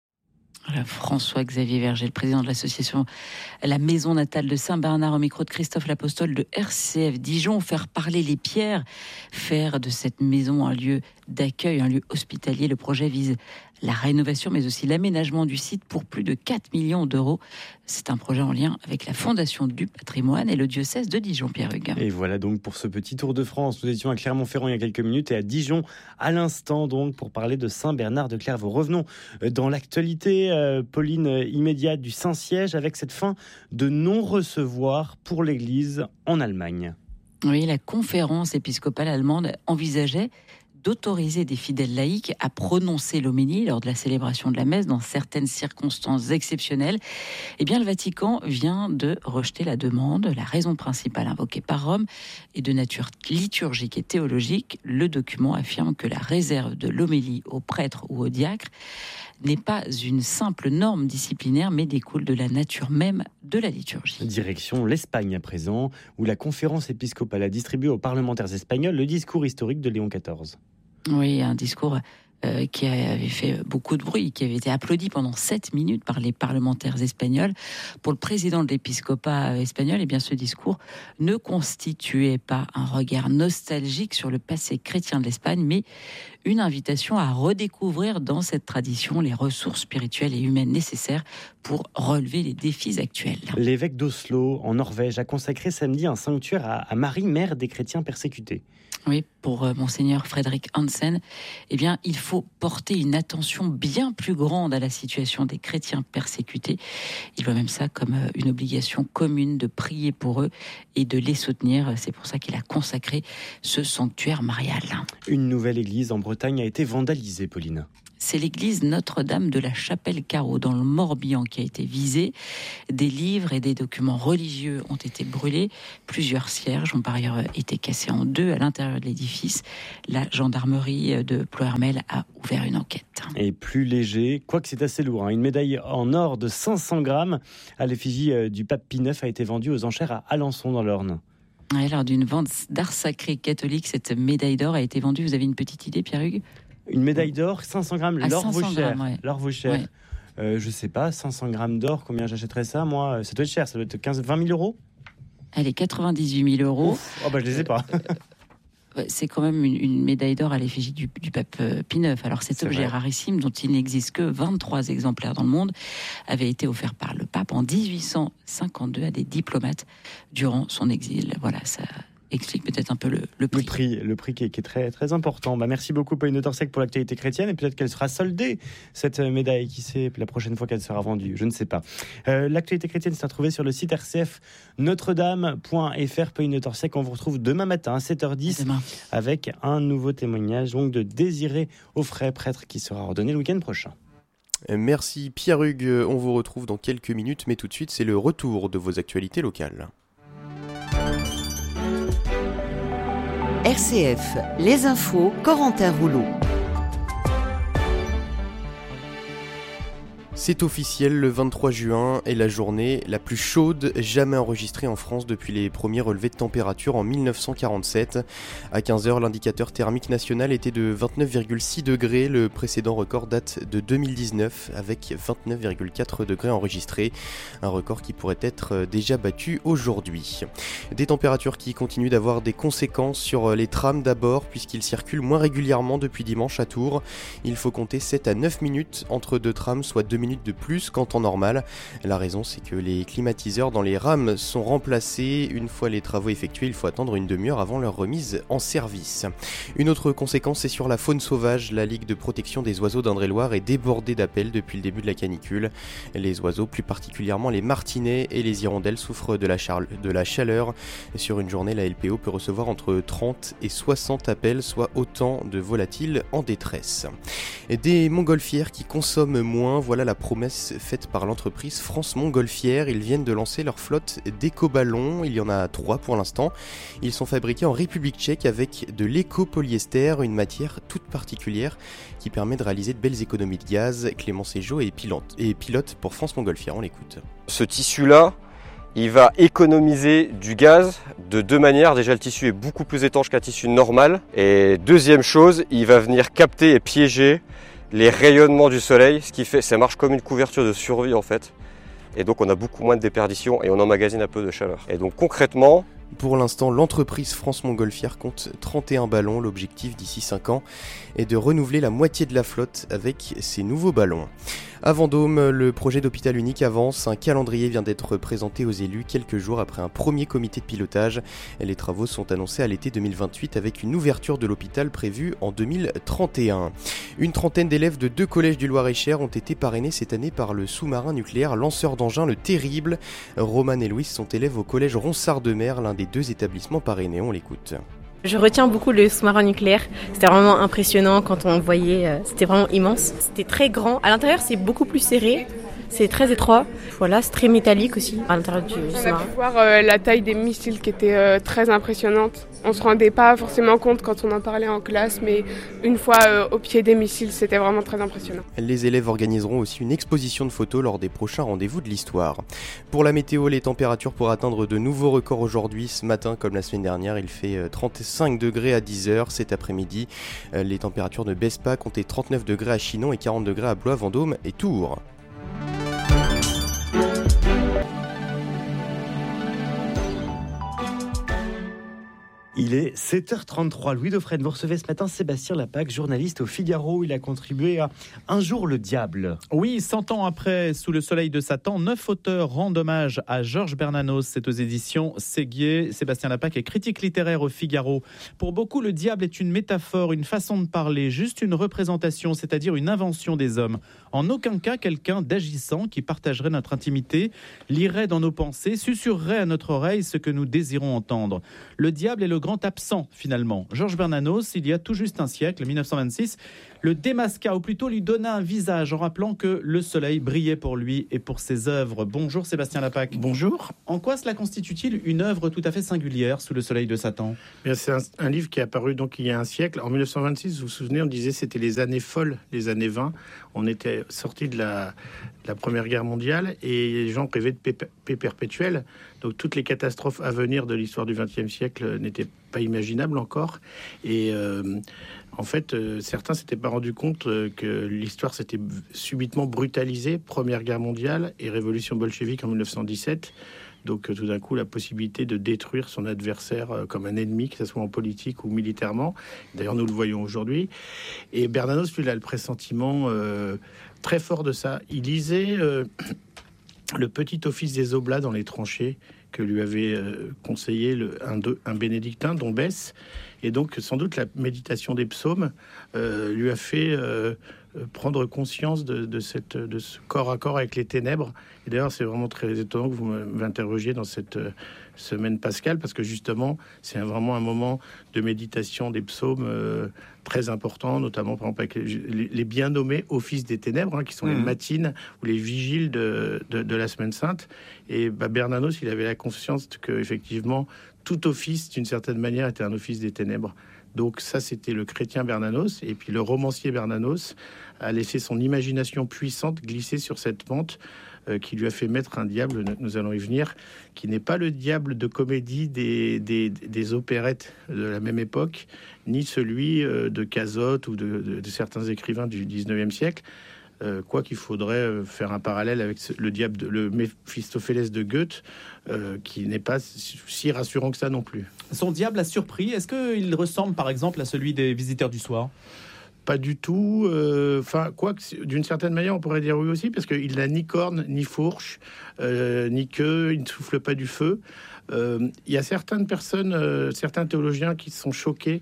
Voilà, François-Xavier Verger, le président de l'association La Maison Natale de Saint-Bernard, au micro de Christophe L'Apostole de R C F Dijon. Faire parler les pierres, faire de cette maison un lieu d'accueil, un lieu hospitalier. Le projet vise la rénovation, mais aussi l'aménagement du site pour plus de quatre millions d'euros. C'est un projet en lien avec la Fondation du patrimoine et le diocèse de Dijon, Pierre-Hugues.
Et voilà donc pour ce petit tour de France. Nous étions à Clermont-Ferrand il y a quelques minutes et à Dijon à l'instant donc pour parler de Saint-Bernard de Clairvaux. Revenons dans l'actualité, euh, Pauline, immédiate du Saint-Siège avec cette fin de non-recevoir pour l'Église en Allemagne.
Oui, la conférence épiscopale allemande envisageait d'autoriser des fidèles laïcs à prononcer l'homélie lors de la célébration de la messe dans certaines circonstances exceptionnelles. Eh bien, le Vatican vient de rejeter la demande. La raison principale invoquée par Rome est de nature liturgique et théologique. Le document affirme que la réserve de l'homélie aux prêtres ou aux diacres n'est pas une simple norme disciplinaire, mais découle de la nature même de la liturgie.
Direction l'Espagne à présent, où la conférence épiscopale a distribué aux parlementaires espagnols le discours historique de Léon quatorze.
Oui, un discours euh, qui avait fait beaucoup de bruit, qui avait été applaudi pendant sept minutes par les parlementaires espagnols. Pour le président de l'épiscopat espagnol, eh bien, ce discours ne constituait pas un regard nostalgique sur le passé chrétien de l'Espagne, mais une invitation à redécouvrir dans cette tradition les ressources spirituelles et humaines nécessaires pour relever les défis actuels.
L'évêque d'Oslo, en Norvège, a consacré samedi un sanctuaire à, à Marie, mère des chrétiens persécutés.
Oui, pour euh, monseigneur Frédéric Hansen, eh bien, il faut porter une attention bien plus grande à la situation des chrétiens persécutés. Il voit même ça comme euh, une obligation commune de prier pour eux et de les soutenir. C'est pour ça qu'il a consacré ce sanctuaire marial.
Une nouvelle église en Bretagne a été vandalisée, Pauline.
C'est l'église Notre-Dame de la Chapelle-Carreau dans le Morbihan qui a été visée. Des livres et des documents religieux ont été brûlés. Plusieurs cierges ont par ailleurs été cassés en deux à l'intérieur de l'édifice. La gendarmerie de Ploërmel a ouvert une enquête.
Et plus léger, quoique c'est assez lourd, hein, une médaille en or de cinq cents grammes à l'effigie du pape Pie neuf a été vendue aux enchères à Alençon dans l'Orne.
Ouais, lors d'une vente d'art sacré catholique, cette médaille d'or a été vendue. Vous avez une petite idée, Pierre-Hugues ?
Une médaille d'or, cinq cents grammes,
ah,
l'or vaut cher.
Grammes, ouais.
L'or vaut cher. Ouais. Euh, je sais pas, cinq cents grammes d'or, combien j'achèterais ça, moi ? Ça doit être cher, ça doit être quinze, vingt mille euros ?
Elle est quatre-vingt-dix-huit mille euros.
Ouf. Oh bah je les ai pas.
euh, c'est quand même une, une médaille d'or à l'effigie du, du pape euh, Pie neuf. Alors cet c'est objet vrai. Rarissime, dont il n'existe que vingt-trois exemplaires dans le monde, avait été offert par le pape en dix-huit cent cinquante-deux à des diplomates durant son exil. Voilà, ça explique peut-être un peu le, le prix.
Le prix, le prix qui est, qui est très, très important. Bah, merci beaucoup Pauline de Torsec pour l'actualité chrétienne, et peut-être qu'elle sera soldée, cette médaille, qui sait, la prochaine fois qu'elle sera vendue, je ne sais pas. Euh, l'actualité chrétienne, c'est à trouver sur le site R C F notre dame point f r. Pauline de Torsec, on vous retrouve demain matin à sept heures dix avec un nouveau témoignage donc de Désiré Auffray, prêtre qui sera ordonné le week-end prochain.
Merci Pierre-Hugues, on vous retrouve dans quelques minutes, mais tout de suite c'est le retour de vos actualités locales.
R C F, les infos, Corentin Rouleau.
C'est officiel, le vingt-trois juin est la journée la plus chaude jamais enregistrée en France depuis les premiers relevés de température en mille neuf cent quarante-sept. À quinze heures, l'indicateur thermique national était de vingt-neuf virgule six degrés. Le précédent record date de deux mille dix-neuf avec vingt-neuf virgule quatre degrés enregistrés. Un record qui pourrait être déjà battu aujourd'hui. Des températures qui continuent d'avoir des conséquences sur les trams d'abord, puisqu'ils circulent moins régulièrement depuis dimanche à Tours. Il faut compter sept à neuf minutes entre deux trams, soit deux minutes de plus qu'en temps normal. La raison, c'est que les climatiseurs dans les rames sont remplacés. Une fois les travaux effectués, il faut attendre une demi-heure avant leur remise en service. Une autre conséquence, c'est sur la faune sauvage. La Ligue de protection des oiseaux d'Indre-et-Loire est débordée d'appels depuis le début de la canicule. Les oiseaux, plus particulièrement les martinets et les hirondelles, souffrent de la, char- de la chaleur. Sur une journée, la L P O peut recevoir entre trente et soixante appels, soit autant de volatiles en détresse. Des montgolfières qui consomment moins, voilà la promesse faite par l'entreprise France Montgolfière. Ils viennent de lancer leur flotte d'éco-ballons. Il y en a trois pour l'instant. Ils sont fabriqués en République tchèque avec de l'éco-polyester, une matière toute particulière qui permet de réaliser de belles économies de gaz. Clément Ségeau est pilote, et pilote pour France Montgolfière. On l'écoute.
Ce tissu-là, il va économiser du gaz de deux manières. Déjà, le tissu est beaucoup plus étanche qu'un tissu normal. Et deuxième chose, il va venir capter et piéger les rayonnements du soleil, ce qui fait, ça marche comme une couverture de survie en fait. Et donc on a beaucoup moins de déperdition et on emmagasine un peu de chaleur. Et donc concrètement,
pour l'instant, l'entreprise France Montgolfière compte trente et un ballons. L'objectif d'ici cinq ans est de renouveler la moitié de la flotte avec ces nouveaux ballons. À Vendôme, le projet d'hôpital unique avance. Un calendrier vient d'être présenté aux élus quelques jours après un premier comité de pilotage. Les travaux sont annoncés à l'été deux mille vingt-huit avec une ouverture de l'hôpital prévue en deux mille trente et un. Une trentaine d'élèves de deux collèges du Loir-et-Cher ont été parrainés cette année par le sous-marin nucléaire lanceur d'engins Le Terrible. Roman et Louis sont élèves au collège Ronsard-de-Mer, l'un des deux établissements parrainés. On l'écoute.
Je retiens beaucoup le sous-marin nucléaire. C'était vraiment impressionnant quand on le voyait. C'était vraiment immense. C'était très grand. À l'intérieur, c'est beaucoup plus serré. C'est très étroit. Voilà, c'est très métallique aussi à l'intérieur du
On
sous-marin.
a pu voir euh, la taille des missiles qui était euh, très impressionnante. On se rendait pas forcément compte quand on en parlait en classe, mais une fois euh, au pied des missiles, c'était vraiment très impressionnant.
Les élèves organiseront aussi une exposition de photos lors des prochains rendez-vous de l'histoire. Pour la météo, les températures pourraient atteindre de nouveaux records aujourd'hui. Ce matin, comme la semaine dernière, il fait trente-cinq degrés à dix heures. Cet après-midi, les températures ne baissent pas. Comptez trente-neuf degrés à Chinon et quarante degrés à Blois, Vendôme et Tours.
Il est sept heures trente-trois. Louis Dauphren, vous recevez ce matin Sébastien Lapac, journaliste au Figaro. Il a contribué à Un jour le diable.
Oui, cent ans après, Sous le soleil de Satan, neuf auteurs rendent hommage à Georges Bernanos. C'est aux éditions Séguier. Sébastien Lapac est critique littéraire au Figaro. Pour beaucoup, le diable est une métaphore, une façon de parler, juste une représentation, c'est-à-dire une invention des hommes. En aucun cas, quelqu'un d'agissant qui partagerait notre intimité, lirait dans nos pensées, susurrerait à notre oreille ce que nous désirons entendre. Le diable est le grand absent, finalement. Georges Bernanos, il y a tout juste un siècle, mille neuf cent vingt-six, le démasqua, ou plutôt lui donna un visage, en rappelant que le soleil brillait pour lui et pour ses œuvres. Bonjour Sébastien Lapac.
Bonjour.
En quoi cela constitue-t-il une œuvre tout à fait singulière, Sous le soleil de Satan ?
Bien, c'est un, un livre qui est apparu donc il y a un siècle. En mille neuf cent vingt-six, vous vous souvenez, on disait c'était les années folles, les années vingt. On était sortis de la, de la Première Guerre mondiale et les gens rêvaient de paix, paix perpétuelle. Donc toutes les catastrophes à venir de l'histoire du vingtième siècle n'étaient pas imaginables encore. Et euh, en fait, euh, certains s'étaient pas rendu compte euh, que l'histoire s'était subitement brutalisée. Première Guerre mondiale et révolution bolchevique en mille neuf cent dix-sept. Donc euh, tout d'un coup, la possibilité de détruire son adversaire euh, comme un ennemi, que ce soit en politique ou militairement. D'ailleurs, nous le voyons aujourd'hui. Et Bernanos, lui, il a le pressentiment euh, très fort de ça. Il lisait euh, le petit office des Oblats dans les tranchées que lui avait euh, conseillé le, un, de, un bénédictin, Don Besse. Et donc, sans doute, la méditation des psaumes euh, lui a fait euh, prendre conscience de, de, cette, de ce corps à corps avec les ténèbres. Et d'ailleurs, c'est vraiment très étonnant que vous m'interrogiez dans cette euh, semaine pascale, parce que justement, c'est vraiment un moment de méditation des psaumes euh, très important, notamment par exemple avec les, les bien nommés offices des ténèbres, hein, qui sont mmh. les matines ou les vigiles de, de, de la semaine sainte. Et bah, Bernanos, il avait la conscience que effectivement, tout office, d'une certaine manière, était un office des ténèbres. Donc ça, c'était le chrétien Bernanos. Et puis le romancier Bernanos a laissé son imagination puissante glisser sur cette pente euh, qui lui a fait mettre un diable, nous allons y venir, qui n'est pas le diable de comédie des, des, des opérettes de la même époque, ni celui euh, de Cazotte ou de, de, de certains écrivains du dix-neuvième siècle. Euh, quoi qu'il faudrait faire un parallèle avec le diable, de, le Méphistophélès de Goethe, euh, qui n'est pas si rassurant que ça non plus.
Son diable a surpris. Est-ce qu'il ressemble par exemple à celui des Visiteurs du soir ?
Pas du tout. Enfin, euh, quoi que d'une certaine manière, on pourrait dire oui aussi, parce qu'il n'a ni corne, ni fourche, euh, ni queue, il ne souffle pas du feu. Il euh, y a certaines personnes, euh, certains théologiens qui se sont choqués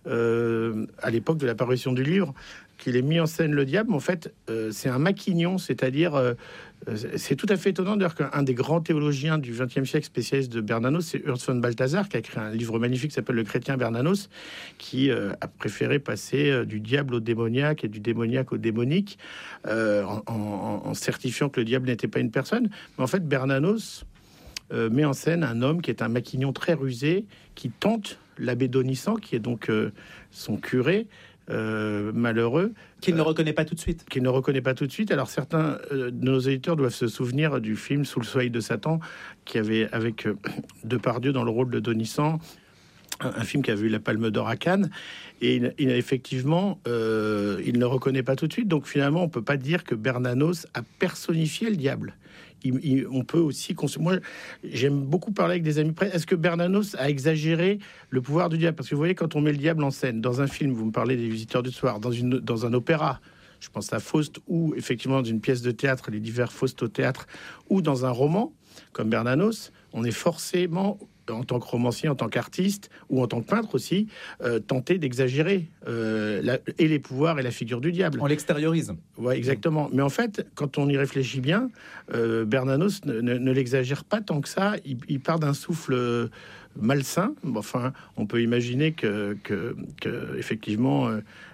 euh, à l'époque de l'apparition du livre, qu'il ait mis en scène le diable. En fait, euh, c'est un maquignon, c'est-à-dire, euh, c'est tout à fait étonnant d'ailleurs qu'un des grands théologiens du vingtième siècle, spécialiste de Bernanos, c'est Urs von Balthasar, qui a écrit un livre magnifique qui s'appelle Le chrétien Bernanos, qui euh, a préféré passer euh, du diable au démoniaque et du démoniaque au démonique, euh, en, en, en certifiant que le diable n'était pas une personne. Mais en fait, Bernanos euh, met en scène un homme qui est un maquignon très rusé, qui tente l'abbé Donissant, qui est donc euh, son curé, Euh, malheureux,
qu'il ne reconnaît pas tout de suite.
Qu'il ne reconnaît pas tout de suite. Alors certains euh, de nos éditeurs doivent se souvenir du film Sous le soleil de Satan, qui avait avec euh, Depardieu dans le rôle de Donissant, un, un film qui avait eu la Palme d'Or à Cannes, et il, il effectivement, euh, il ne le reconnaît pas tout de suite. Donc finalement, on peut pas dire que Bernanos a personnifié le diable. Il, il, on peut aussi... Moi, j'aime beaucoup parler avec des amis près. Est-ce que Bernanos a exagéré le pouvoir du diable ? Parce que vous voyez, quand on met le diable en scène, dans un film, vous me parlez des Visiteurs du soir, dans, une, dans un opéra, je pense à Faust, ou effectivement dans une pièce de théâtre, les divers Faust au théâtre, ou dans un roman, comme Bernanos, on est forcément, en tant que romancier, en tant qu'artiste, ou en tant que peintre aussi, euh, tenté d'exagérer euh, la, et les pouvoirs et la figure du diable.
On l'extériorise.
Ouais, exactement. Mais en fait, quand on y réfléchit bien, euh, Bernanos ne, ne, ne l'exagère pas tant que ça. Il, il part d'un souffle euh, malsain. Enfin, on peut imaginer que, que, que effectivement, euh,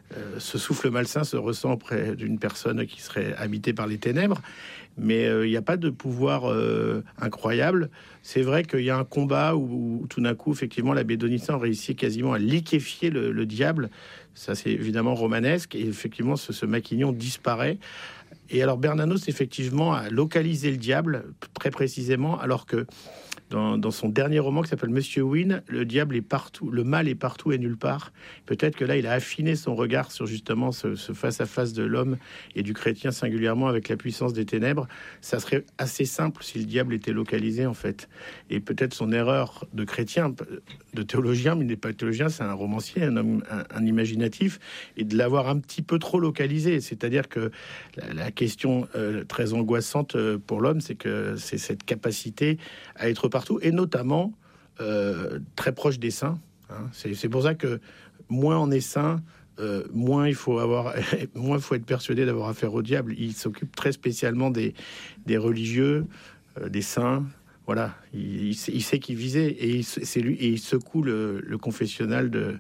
euh, ce souffle malsain se ressent auprès d'une personne qui serait habitée par les ténèbres, mais il euh, n'y a pas de pouvoir euh, incroyable. C'est vrai qu'il y a un combat où, où tout d'un coup, effectivement, l'abbé Donissan réussit quasiment à liquéfier le, le diable. Ça, c'est évidemment romanesque, et effectivement, ce, ce maquignon disparaît. Et alors Bernanos, effectivement, a localisé le diable, très précisément, alors que Dans, dans son dernier roman qui s'appelle Monsieur Wynne, le diable est partout, le mal est partout et nulle part. Peut-être que là, il a affiné son regard sur justement ce, ce face-à-face de l'homme et du chrétien singulièrement avec la puissance des ténèbres. Ça serait assez simple si le diable était localisé, en fait. Et peut-être son erreur de chrétien, de théologien, mais il n'est pas théologien, c'est un romancier, un homme, un, un imaginatif, et de l'avoir un petit peu trop localisé. C'est-à-dire que la, la question euh, très angoissante pour l'homme, c'est que c'est cette capacité à être partout, et notamment euh, très proche des saints. Hein. C'est, c'est pour ça que moins on est saint, euh, moins il faut avoir, moins il faut être persuadé d'avoir affaire au diable. Il s'occupe très spécialement des, des religieux, euh, des saints. Voilà, il, il, sait, il sait qui viser, et il, c'est lui, et il secoue le, le confessionnal de,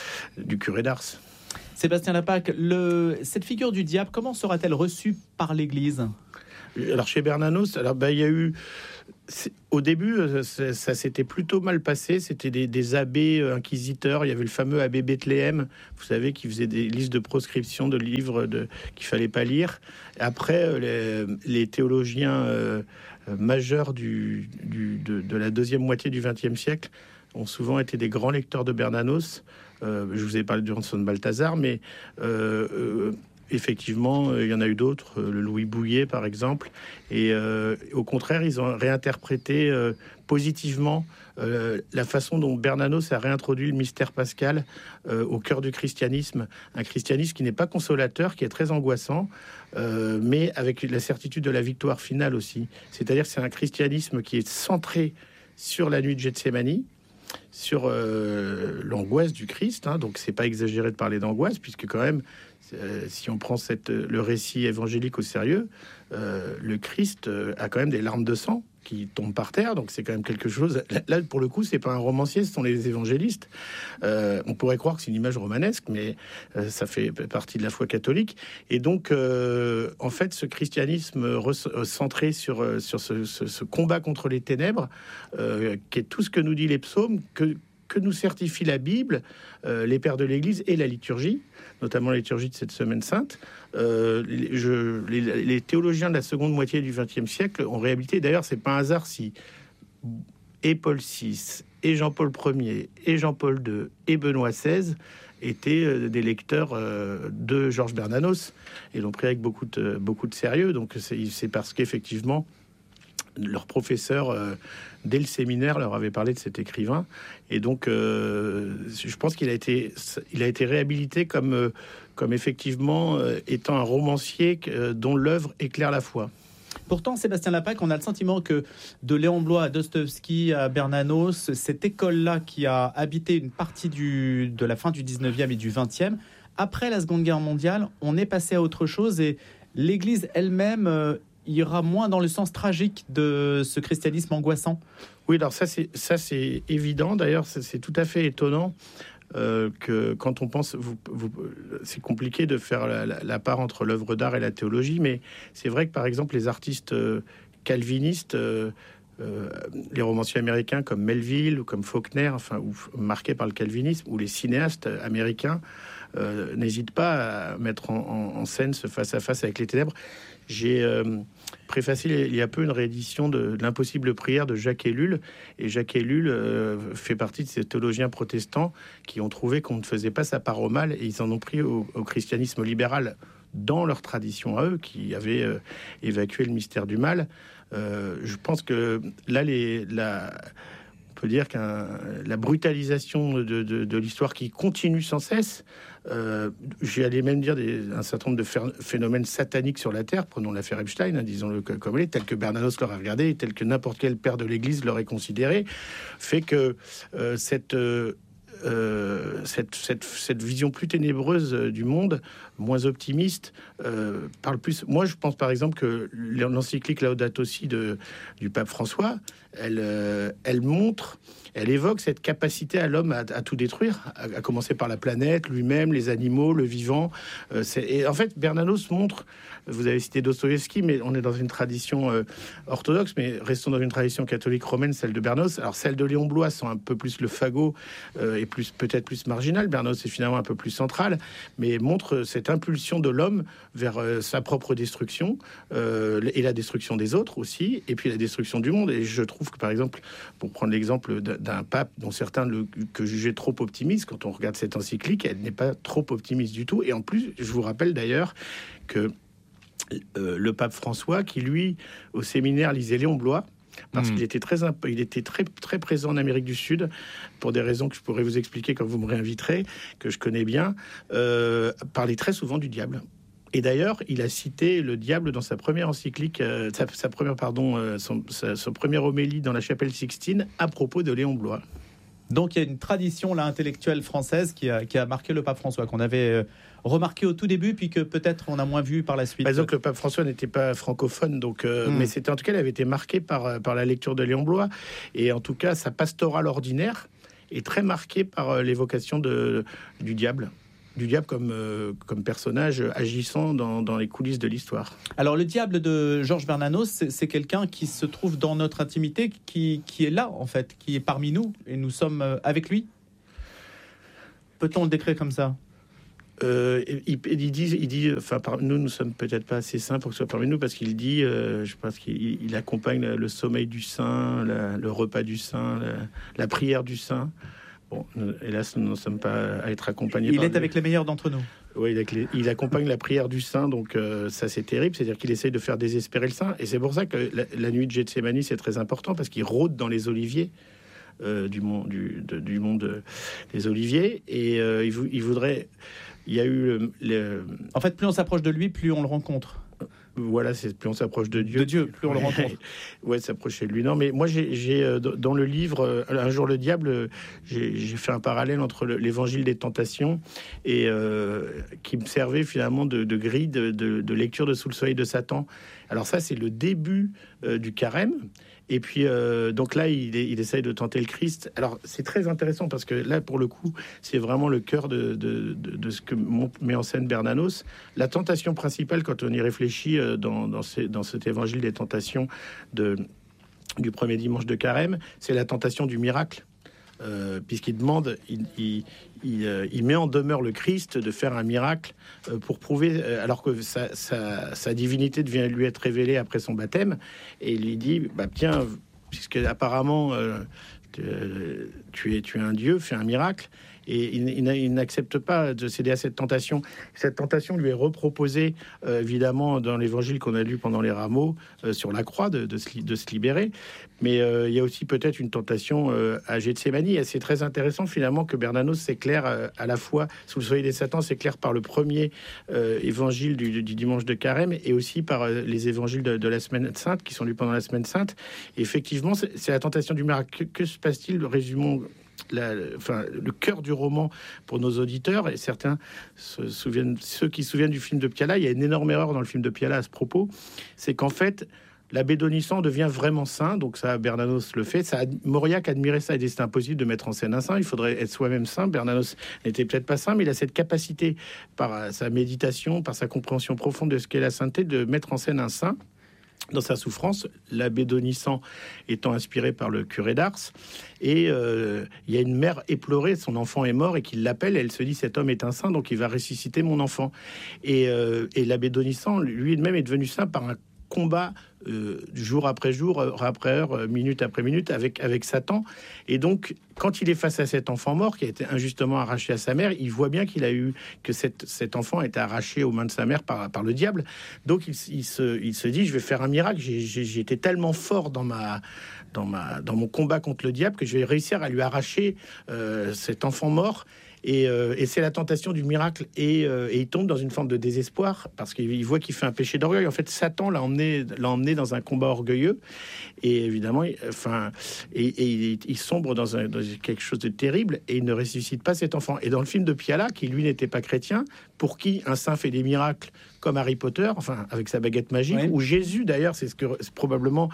du curé d'Ars.
Sébastien Lapaque, le, cette figure du diable, comment sera-t-elle reçue par l'Église ?
Alors chez Bernanos, alors ben, il y a eu C'est, au début, ça, ça s'était plutôt mal passé. C'était des, des abbés inquisiteurs. Il y avait le fameux abbé Bethléem, vous savez, qui faisait des listes de proscription de livres de, qu'il fallait pas lire. Après, les, les théologiens euh, majeurs du, du, de, de la deuxième moitié du vingtième siècle ont souvent été des grands lecteurs de Bernanos. Euh, je vous ai parlé de Ranson Balthazar, mais euh, euh, effectivement, il y en a eu d'autres, le Louis Bouillet par exemple, et euh, au contraire, ils ont réinterprété euh, positivement euh, la façon dont Bernanos a réintroduit le mystère pascal euh, au cœur du christianisme, un christianisme qui n'est pas consolateur, qui est très angoissant, euh, mais avec la certitude de la victoire finale aussi. C'est-à-dire que c'est un christianisme qui est centré sur la nuit de Gethsémani, sur euh, l'angoisse du Christ, hein, donc c'est pas exagéré de parler d'angoisse, puisque quand même, euh, si on prend cette, le récit évangélique au sérieux, euh, le Christ euh, a quand même des larmes de sang qui tombent par terre, donc c'est quand même quelque chose. Là, pour le coup, c'est pas un romancier, ce sont les évangélistes. Euh, on pourrait croire que c'est une image romanesque, mais euh, ça fait partie de la foi catholique. Et donc, euh, en fait, ce christianisme re- centré sur, sur ce, ce, ce combat contre les ténèbres, euh, qui est tout ce que nous dit les psaumes, que, que nous certifie la Bible, euh, les pères de l'Église et la liturgie, notamment la liturgie de cette semaine sainte. Euh, les, je, les, les théologiens de la seconde moitié du vingtième siècle ont réhabilité. D'ailleurs, c'est pas un hasard si et Paul six, et Jean-Paul Ier, et Jean-Paul deux, et Benoît seize étaient euh, des lecteurs euh, de Georges Bernanos et l'ont pris avec beaucoup de, beaucoup de sérieux. Donc c'est, c'est parce qu'effectivement, leur professeur, euh, dès le séminaire, leur avait parlé de cet écrivain. Et donc, euh, je pense qu'il a été, il a été réhabilité comme, euh, comme effectivement euh, étant un romancier euh, dont l'œuvre éclaire la foi.
Pourtant, Sébastien Lapaque, on a le sentiment que de Léon Bloy à Dostoïevski à Bernanos, cette école-là qui a habité une partie du, de la fin du dix-neuvième et du vingtième, après la Seconde Guerre mondiale, on est passé à autre chose et l'Église elle-même euh, ira moins dans le sens tragique de ce christianisme angoissant.
Oui, alors ça c'est, ça, c'est évident. D'ailleurs, c'est, c'est tout à fait étonnant euh, que quand on pense... Vous, vous, c'est compliqué de faire la, la, la part entre l'œuvre d'art et la théologie, mais c'est vrai que, par exemple, les artistes euh, calvinistes... Euh, Euh, les romanciers américains comme Melville ou comme Faulkner, enfin, ou marqués par le calvinisme, ou les cinéastes américains euh, n'hésitent pas à mettre en, en, en scène ce face-à-face avec les ténèbres. J'ai euh, préfacé il y a peu une réédition de, de l'Impossible prière de Jacques Ellul, et Jacques Ellul euh, fait partie de ces théologiens protestants qui ont trouvé qu'on ne faisait pas sa part au mal, et ils en ont pris au, au christianisme libéral dans leur tradition à eux, qui avait euh, évacué le mystère du mal. Euh, je pense que là, les, la, on peut dire que la brutalisation de, de, de l'histoire qui continue sans cesse, euh, j'allais même dire des, un certain nombre de phénomènes sataniques sur la Terre, prenons l'affaire Epstein, hein, disons-le comme elle est, tel que Bernanos l'aurait regardé, tel que n'importe quel père de l'Église l'aurait considéré, fait que euh, cette... Euh, Euh, cette, cette, cette vision plus ténébreuse du monde, moins optimiste, euh, parle plus. Moi, je pense par exemple que l'encyclique Laudato Si de, du pape François, elle, euh, elle montre, Elle évoque cette capacité à l'homme à, à tout détruire, à, à commencer par la planète, lui-même, les animaux, le vivant. Euh, c'est, et en fait, Bernanos montre, vous avez cité Dostoïevski, mais on est dans une tradition euh, orthodoxe, mais restons dans une tradition catholique romaine, celle de Bernanos. Alors celle de Léon Bloy sent un peu plus le fagot euh, et plus peut-être plus marginal. Bernanos est finalement un peu plus central, mais montre cette impulsion de l'homme vers euh, sa propre destruction euh, et la destruction des autres aussi, et puis la destruction du monde. Et je trouve que par exemple, pour prendre l'exemple d'un pape dont certains le que jugeaient trop optimiste, quand on regarde cette encyclique, elle n'est pas trop optimiste du tout. Et en plus, je vous rappelle d'ailleurs que euh, le pape François, qui lui au séminaire lisait Léon Bloy, parce mmh. qu'il était très il était très très présent en Amérique du Sud pour des raisons que je pourrais vous expliquer quand vous me réinviterez, que je connais bien, euh, parlait très souvent du diable. Et d'ailleurs, il a cité le diable dans sa première encyclique, euh, sa, sa première pardon, euh, son, sa, son premier homélie dans la chapelle Sixtine à propos de Léon Bloy.
Donc il y a une tradition là intellectuelle française qui a, qui a marqué le pape François, qu'on avait euh, remarqué au tout début, puis que peut-être on a moins vu par la suite.
Par exemple, le pape François n'était pas francophone, donc, euh, mmh. mais c'était en tout cas, il avait été marqué par, par la lecture de Léon Bloy, et en tout cas, sa pastorale ordinaire est très marquée par euh, l'évocation de, du diable. du diable comme, euh, comme personnage agissant dans, dans les coulisses de l'histoire.
Alors le diable de Georges Bernanos, c'est, c'est quelqu'un qui se trouve dans notre intimité, qui, qui est là en fait, qui est parmi nous, et nous sommes avec lui. Peut-on le décrire comme ça ?
Euh, il, il dit, il dit, enfin, par, nous, nous sommes peut-être pas assez saints pour que ce soit parmi nous, parce qu'il dit, euh, je pense qu'il il accompagne le, le sommeil du saint, la, le repas du saint, la, la prière du saint. Bon, hélas, nous ne sommes pas à être accompagnés.
Il
par
est
lui.
avec les meilleurs d'entre nous.
Oui, il, il accompagne la prière du saint, donc euh, ça c'est terrible. C'est-à-dire qu'il essaye de faire désespérer le saint, et c'est pour ça que la, la nuit de Gethsémani c'est très important, parce qu'il rôde dans les oliviers. Euh, du monde, du, de, du monde euh, des oliviers, et euh, il, il voudrait. Il y a eu le, le...
En fait, plus on s'approche de lui, plus on le rencontre.
Voilà, c'est plus on s'approche de Dieu,
de Dieu, plus on le rencontre.
Ouais, s'approcher de lui. Non, mais moi, j'ai, j'ai euh, dans le livre euh, Un jour le diable, j'ai, j'ai fait un parallèle entre le, l'évangile des tentations et euh, qui me servait finalement de, de grille de, de, de lecture de Sous le soleil de Satan. Alors ça, c'est le début euh, du carême. Et puis, euh, donc là, il, il essaye de tenter le Christ. Alors, c'est très intéressant parce que là, pour le coup, c'est vraiment le cœur de, de, de, de ce que met en scène Bernanos. La tentation principale, quand on y réfléchit euh, dans, dans, ces, dans cet évangile des tentations de, du premier dimanche de carême, c'est la tentation du miracle. Euh, puisqu'il demande, il, il, il, euh, il met en demeure le Christ de faire un miracle euh, pour prouver, euh, alors que sa, sa, sa divinité devient lui être révélée après son baptême, et il lui dit, bah tiens, puisque apparemment euh, tu es tu es un dieu, fais un miracle. Et il, il, il n'accepte pas de céder à cette tentation. Cette tentation lui est reproposée, euh, évidemment, dans l'évangile qu'on a lu pendant les rameaux, euh, sur la croix, de, de, se, de se libérer. Mais euh, il y a aussi peut-être une tentation euh, à Gethsémani. Et c'est très intéressant, finalement, que Bernanos s'éclaire euh, à la fois, Sous le soleil des Satans, s'éclaire par le premier euh, évangile du, du dimanche de carême, et aussi par euh, les évangiles de, de la semaine sainte, qui sont lus pendant la semaine sainte. Et effectivement, c'est, c'est la tentation du miracle. Que, que se passe-t-il ? Résumons... La, enfin, le cœur du roman pour nos auditeurs, et certains se souviennent, ceux qui se souviennent du film de Piala, il y a une énorme erreur dans le film de Piala à ce propos, c'est qu'en fait l'abbé Donissan devient vraiment saint, donc ça Bernanos le fait, ça, Mauriac admirait ça, et dit c'est impossible de mettre en scène un saint, il faudrait être soi-même saint. Bernanos n'était peut-être pas saint, mais il a cette capacité, par sa méditation, par sa compréhension profonde de ce qu'est la sainteté, de mettre en scène un saint dans sa souffrance, l'abbé Donissan étant inspiré par le curé d'Ars. Et euh, il y a une mère éplorée, son enfant est mort, et qui l'appelle, et elle se dit, cet homme est un saint, donc il va ressusciter mon enfant. Et, euh, et l'abbé Donissan, lui-même, est devenu saint par un combat euh, jour après jour, heure après heure, minute après minute, avec, avec Satan. Et donc, quand il est face à cet enfant mort, qui a été injustement arraché à sa mère, il voit bien qu'il a eu, que cette, cet enfant a été arraché aux mains de sa mère par, par le diable. Donc, il, il, se, il se dit, je vais faire un miracle. J'ai, j'ai, j'ai été tellement fort dans ma... Dans, ma, dans mon combat contre le diable, que je vais réussir à lui arracher euh, cet enfant mort. Et, euh, et c'est la tentation du miracle. Et, euh, et il tombe dans une forme de désespoir, parce qu'il voit qu'il fait un péché d'orgueil. En fait, Satan l'a emmené, l'a emmené dans un combat orgueilleux. Et évidemment, il, enfin, et, et il, il sombre dans, un, dans quelque chose de terrible, et il ne ressuscite pas cet enfant. Et dans le film de Piala, qui lui n'était pas chrétien, pour qui un saint fait des miracles comme Harry Potter, enfin avec sa baguette magique, oui. Ou Jésus d'ailleurs, c'est ce que c'est probablement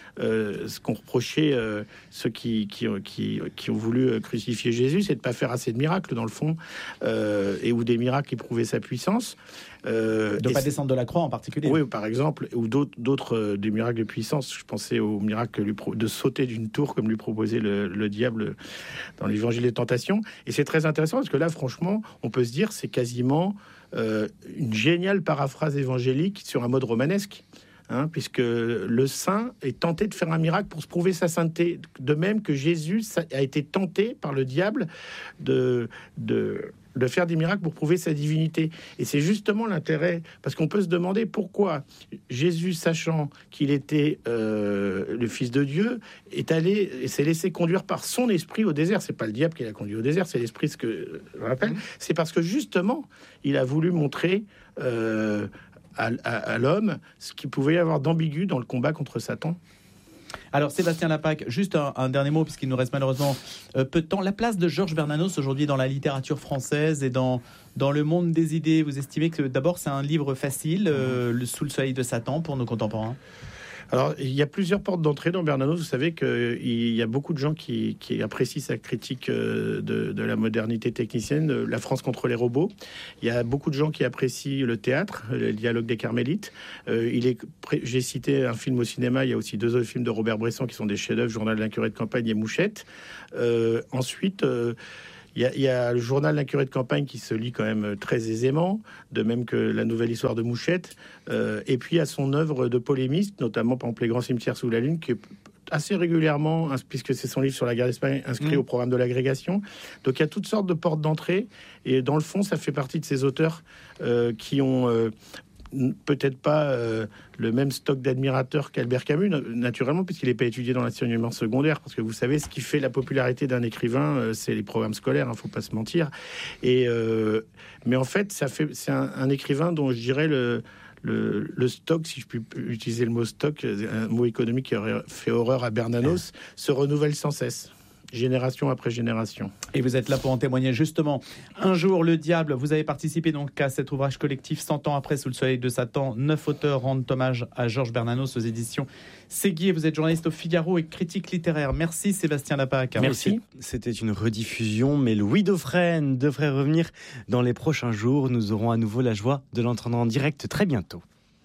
euh, ce qu'ont reproché euh, ceux qui, qui, qui, qui ont voulu crucifier Jésus, c'est de ne pas faire assez de miracles, dans le fond, euh, et ou des miracles qui prouvaient sa puissance.
Euh, de ne pas descendre de la croix en particulier.
Oui, par exemple, ou d'autres, d'autres euh, des miracles de puissance. Je pensais au miracle lui pro- de sauter d'une tour, comme lui proposait le, le diable dans l'évangile des tentations. Et c'est très intéressant, parce que là, franchement, on peut se dire c'est quasiment euh, une géniale paraphrase évangélique sur un mode romanesque. Hein, puisque le saint est tenté de faire un miracle pour se prouver sa sainteté, de même que Jésus a été tenté par le diable de, de, de faire des miracles pour prouver sa divinité. Et c'est justement l'intérêt, parce qu'on peut se demander pourquoi Jésus, sachant qu'il était euh, le Fils de Dieu, est allé et s'est laissé conduire par son esprit au désert. C'est pas le diable qui l'a conduit au désert, c'est l'esprit, ce que je rappelle. Mmh. C'est parce que justement, il a voulu montrer euh, À, à, à l'homme, ce qu'il pouvait y avoir d'ambigu dans le combat contre Satan.
Alors Sébastien Lapaque, juste un, un dernier mot, puisqu'il nous reste malheureusement euh, peu de temps. La place de Georges Bernanos aujourd'hui dans la littérature française et dans, dans le monde des idées, vous estimez que d'abord c'est un livre facile, euh, le Sous le soleil de Satan, pour nos contemporains?
Alors, il y a plusieurs portes d'entrée dans Bernanos. Vous savez qu'il y a beaucoup de gens qui, qui apprécient sa critique de, de la modernité technicienne, La France contre les robots. Il y a beaucoup de gens qui apprécient le théâtre, le dialogue des Carmélites. Euh, il est, j'ai cité un film au cinéma. Il y a aussi deux autres films de Robert Bresson qui sont des chefs-d'œuvre, Journal d'un curé de campagne et Mouchette. Euh, ensuite... Euh, Il y, a, il y a le journal d'un curé de campagne qui se lit quand même très aisément, de même que la nouvelle histoire de Mouchette. Euh, et puis, il y a son œuvre de polémiste, notamment, par exemple, Les grands cimetières sous la lune, qui est assez régulièrement, puisque c'est son livre sur la guerre d'Espagne, inscrit mmh. au programme de l'agrégation. Donc, il y a toutes sortes de portes d'entrée. Et dans le fond, ça fait partie de ces auteurs euh, qui ont... Euh, peut-être pas euh, le même stock d'admirateurs qu'Albert Camus, naturellement, puisqu'il n'est pas étudié dans l'enseignement secondaire, parce que vous savez, ce qui fait la popularité d'un écrivain, euh, c'est les programmes scolaires, il hein, ne faut pas se mentir. Et, euh, mais en fait, ça fait, c'est un, un écrivain dont je dirais le, le, le stock, si je puis utiliser le mot stock, un mot économique qui aurait fait horreur à Bernanos, se renouvelle sans cesse. Génération après génération.
Et vous êtes là pour en témoigner justement. Un jour, le diable, vous avez participé donc à cet ouvrage collectif cent ans après Sous le soleil de Satan. Neuf auteurs rendent hommage à Georges Bernanos aux éditions Séguier. Vous êtes journaliste au Figaro et critique littéraire. Merci Sébastien Lapaque.
Merci.
C'était une rediffusion, mais Louis Dauphren devrait revenir dans les prochains jours. Nous aurons à nouveau la joie de l'entendre en direct très bientôt.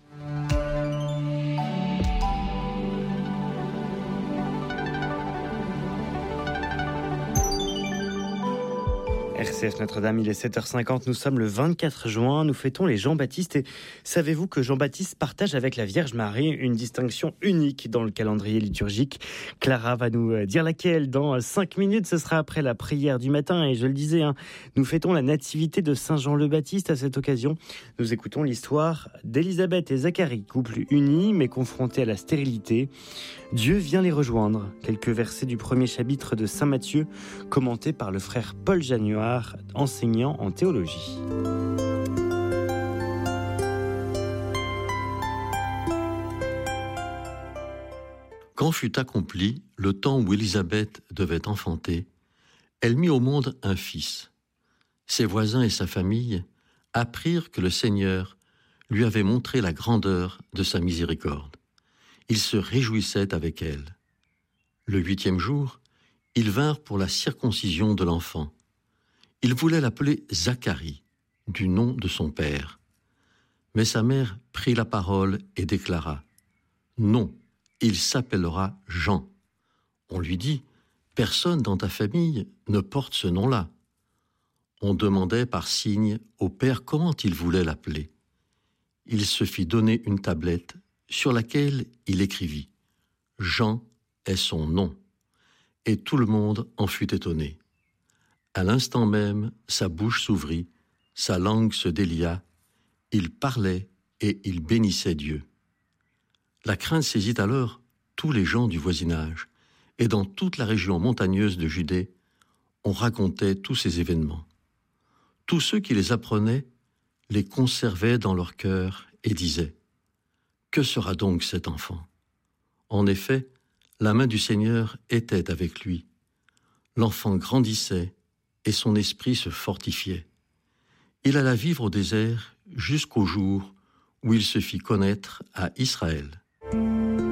R C F Notre-Dame, il est sept heures cinquante, nous sommes le vingt-quatre juin, nous fêtons les Jean-Baptiste et savez-vous que Jean-Baptiste partage avec la Vierge Marie une distinction unique dans le calendrier liturgique? Clara va nous dire laquelle dans cinq minutes, ce sera après la prière du matin et je le disais, hein, nous fêtons la nativité de Saint Jean le Baptiste. À cette occasion, nous écoutons l'histoire d'Élisabeth et Zacharie, couple uni mais confronté à la stérilité. Dieu vient les rejoindre. Quelques versets du premier chapitre de Saint Matthieu, commentés par le frère Paul Januard, enseignant en théologie.
Quand fut accompli le temps où Élisabeth devait enfanter, elle mit au monde un fils. Ses voisins et sa famille apprirent que le Seigneur lui avait montré la grandeur de sa miséricorde. Ils se réjouissaient avec elle. Le huitième jour, ils vinrent pour la circoncision de l'enfant. Ils voulaient l'appeler Zacharie, du nom de son père. Mais sa mère prit la parole et déclara « Non, il s'appellera Jean. » On lui dit « Personne dans ta famille ne porte ce nom-là. » On demandait par signe au père comment il voulait l'appeler. Il se fit donner une tablette sur laquelle il écrivit « Jean est son nom ». Et tout le monde en fut étonné. À l'instant même, sa bouche s'ouvrit, sa langue se délia, il parlait et il bénissait Dieu. La crainte saisit alors tous les gens du voisinage, et dans toute la région montagneuse de Judée, on racontait tous ces événements. Tous ceux qui les apprenaient les conservaient dans leur cœur et disaient « Que sera donc cet enfant ?» En effet, la main du Seigneur était avec lui. L'enfant grandissait et son esprit se fortifiait. Il alla vivre au désert jusqu'au jour où il se fit connaître à Israël.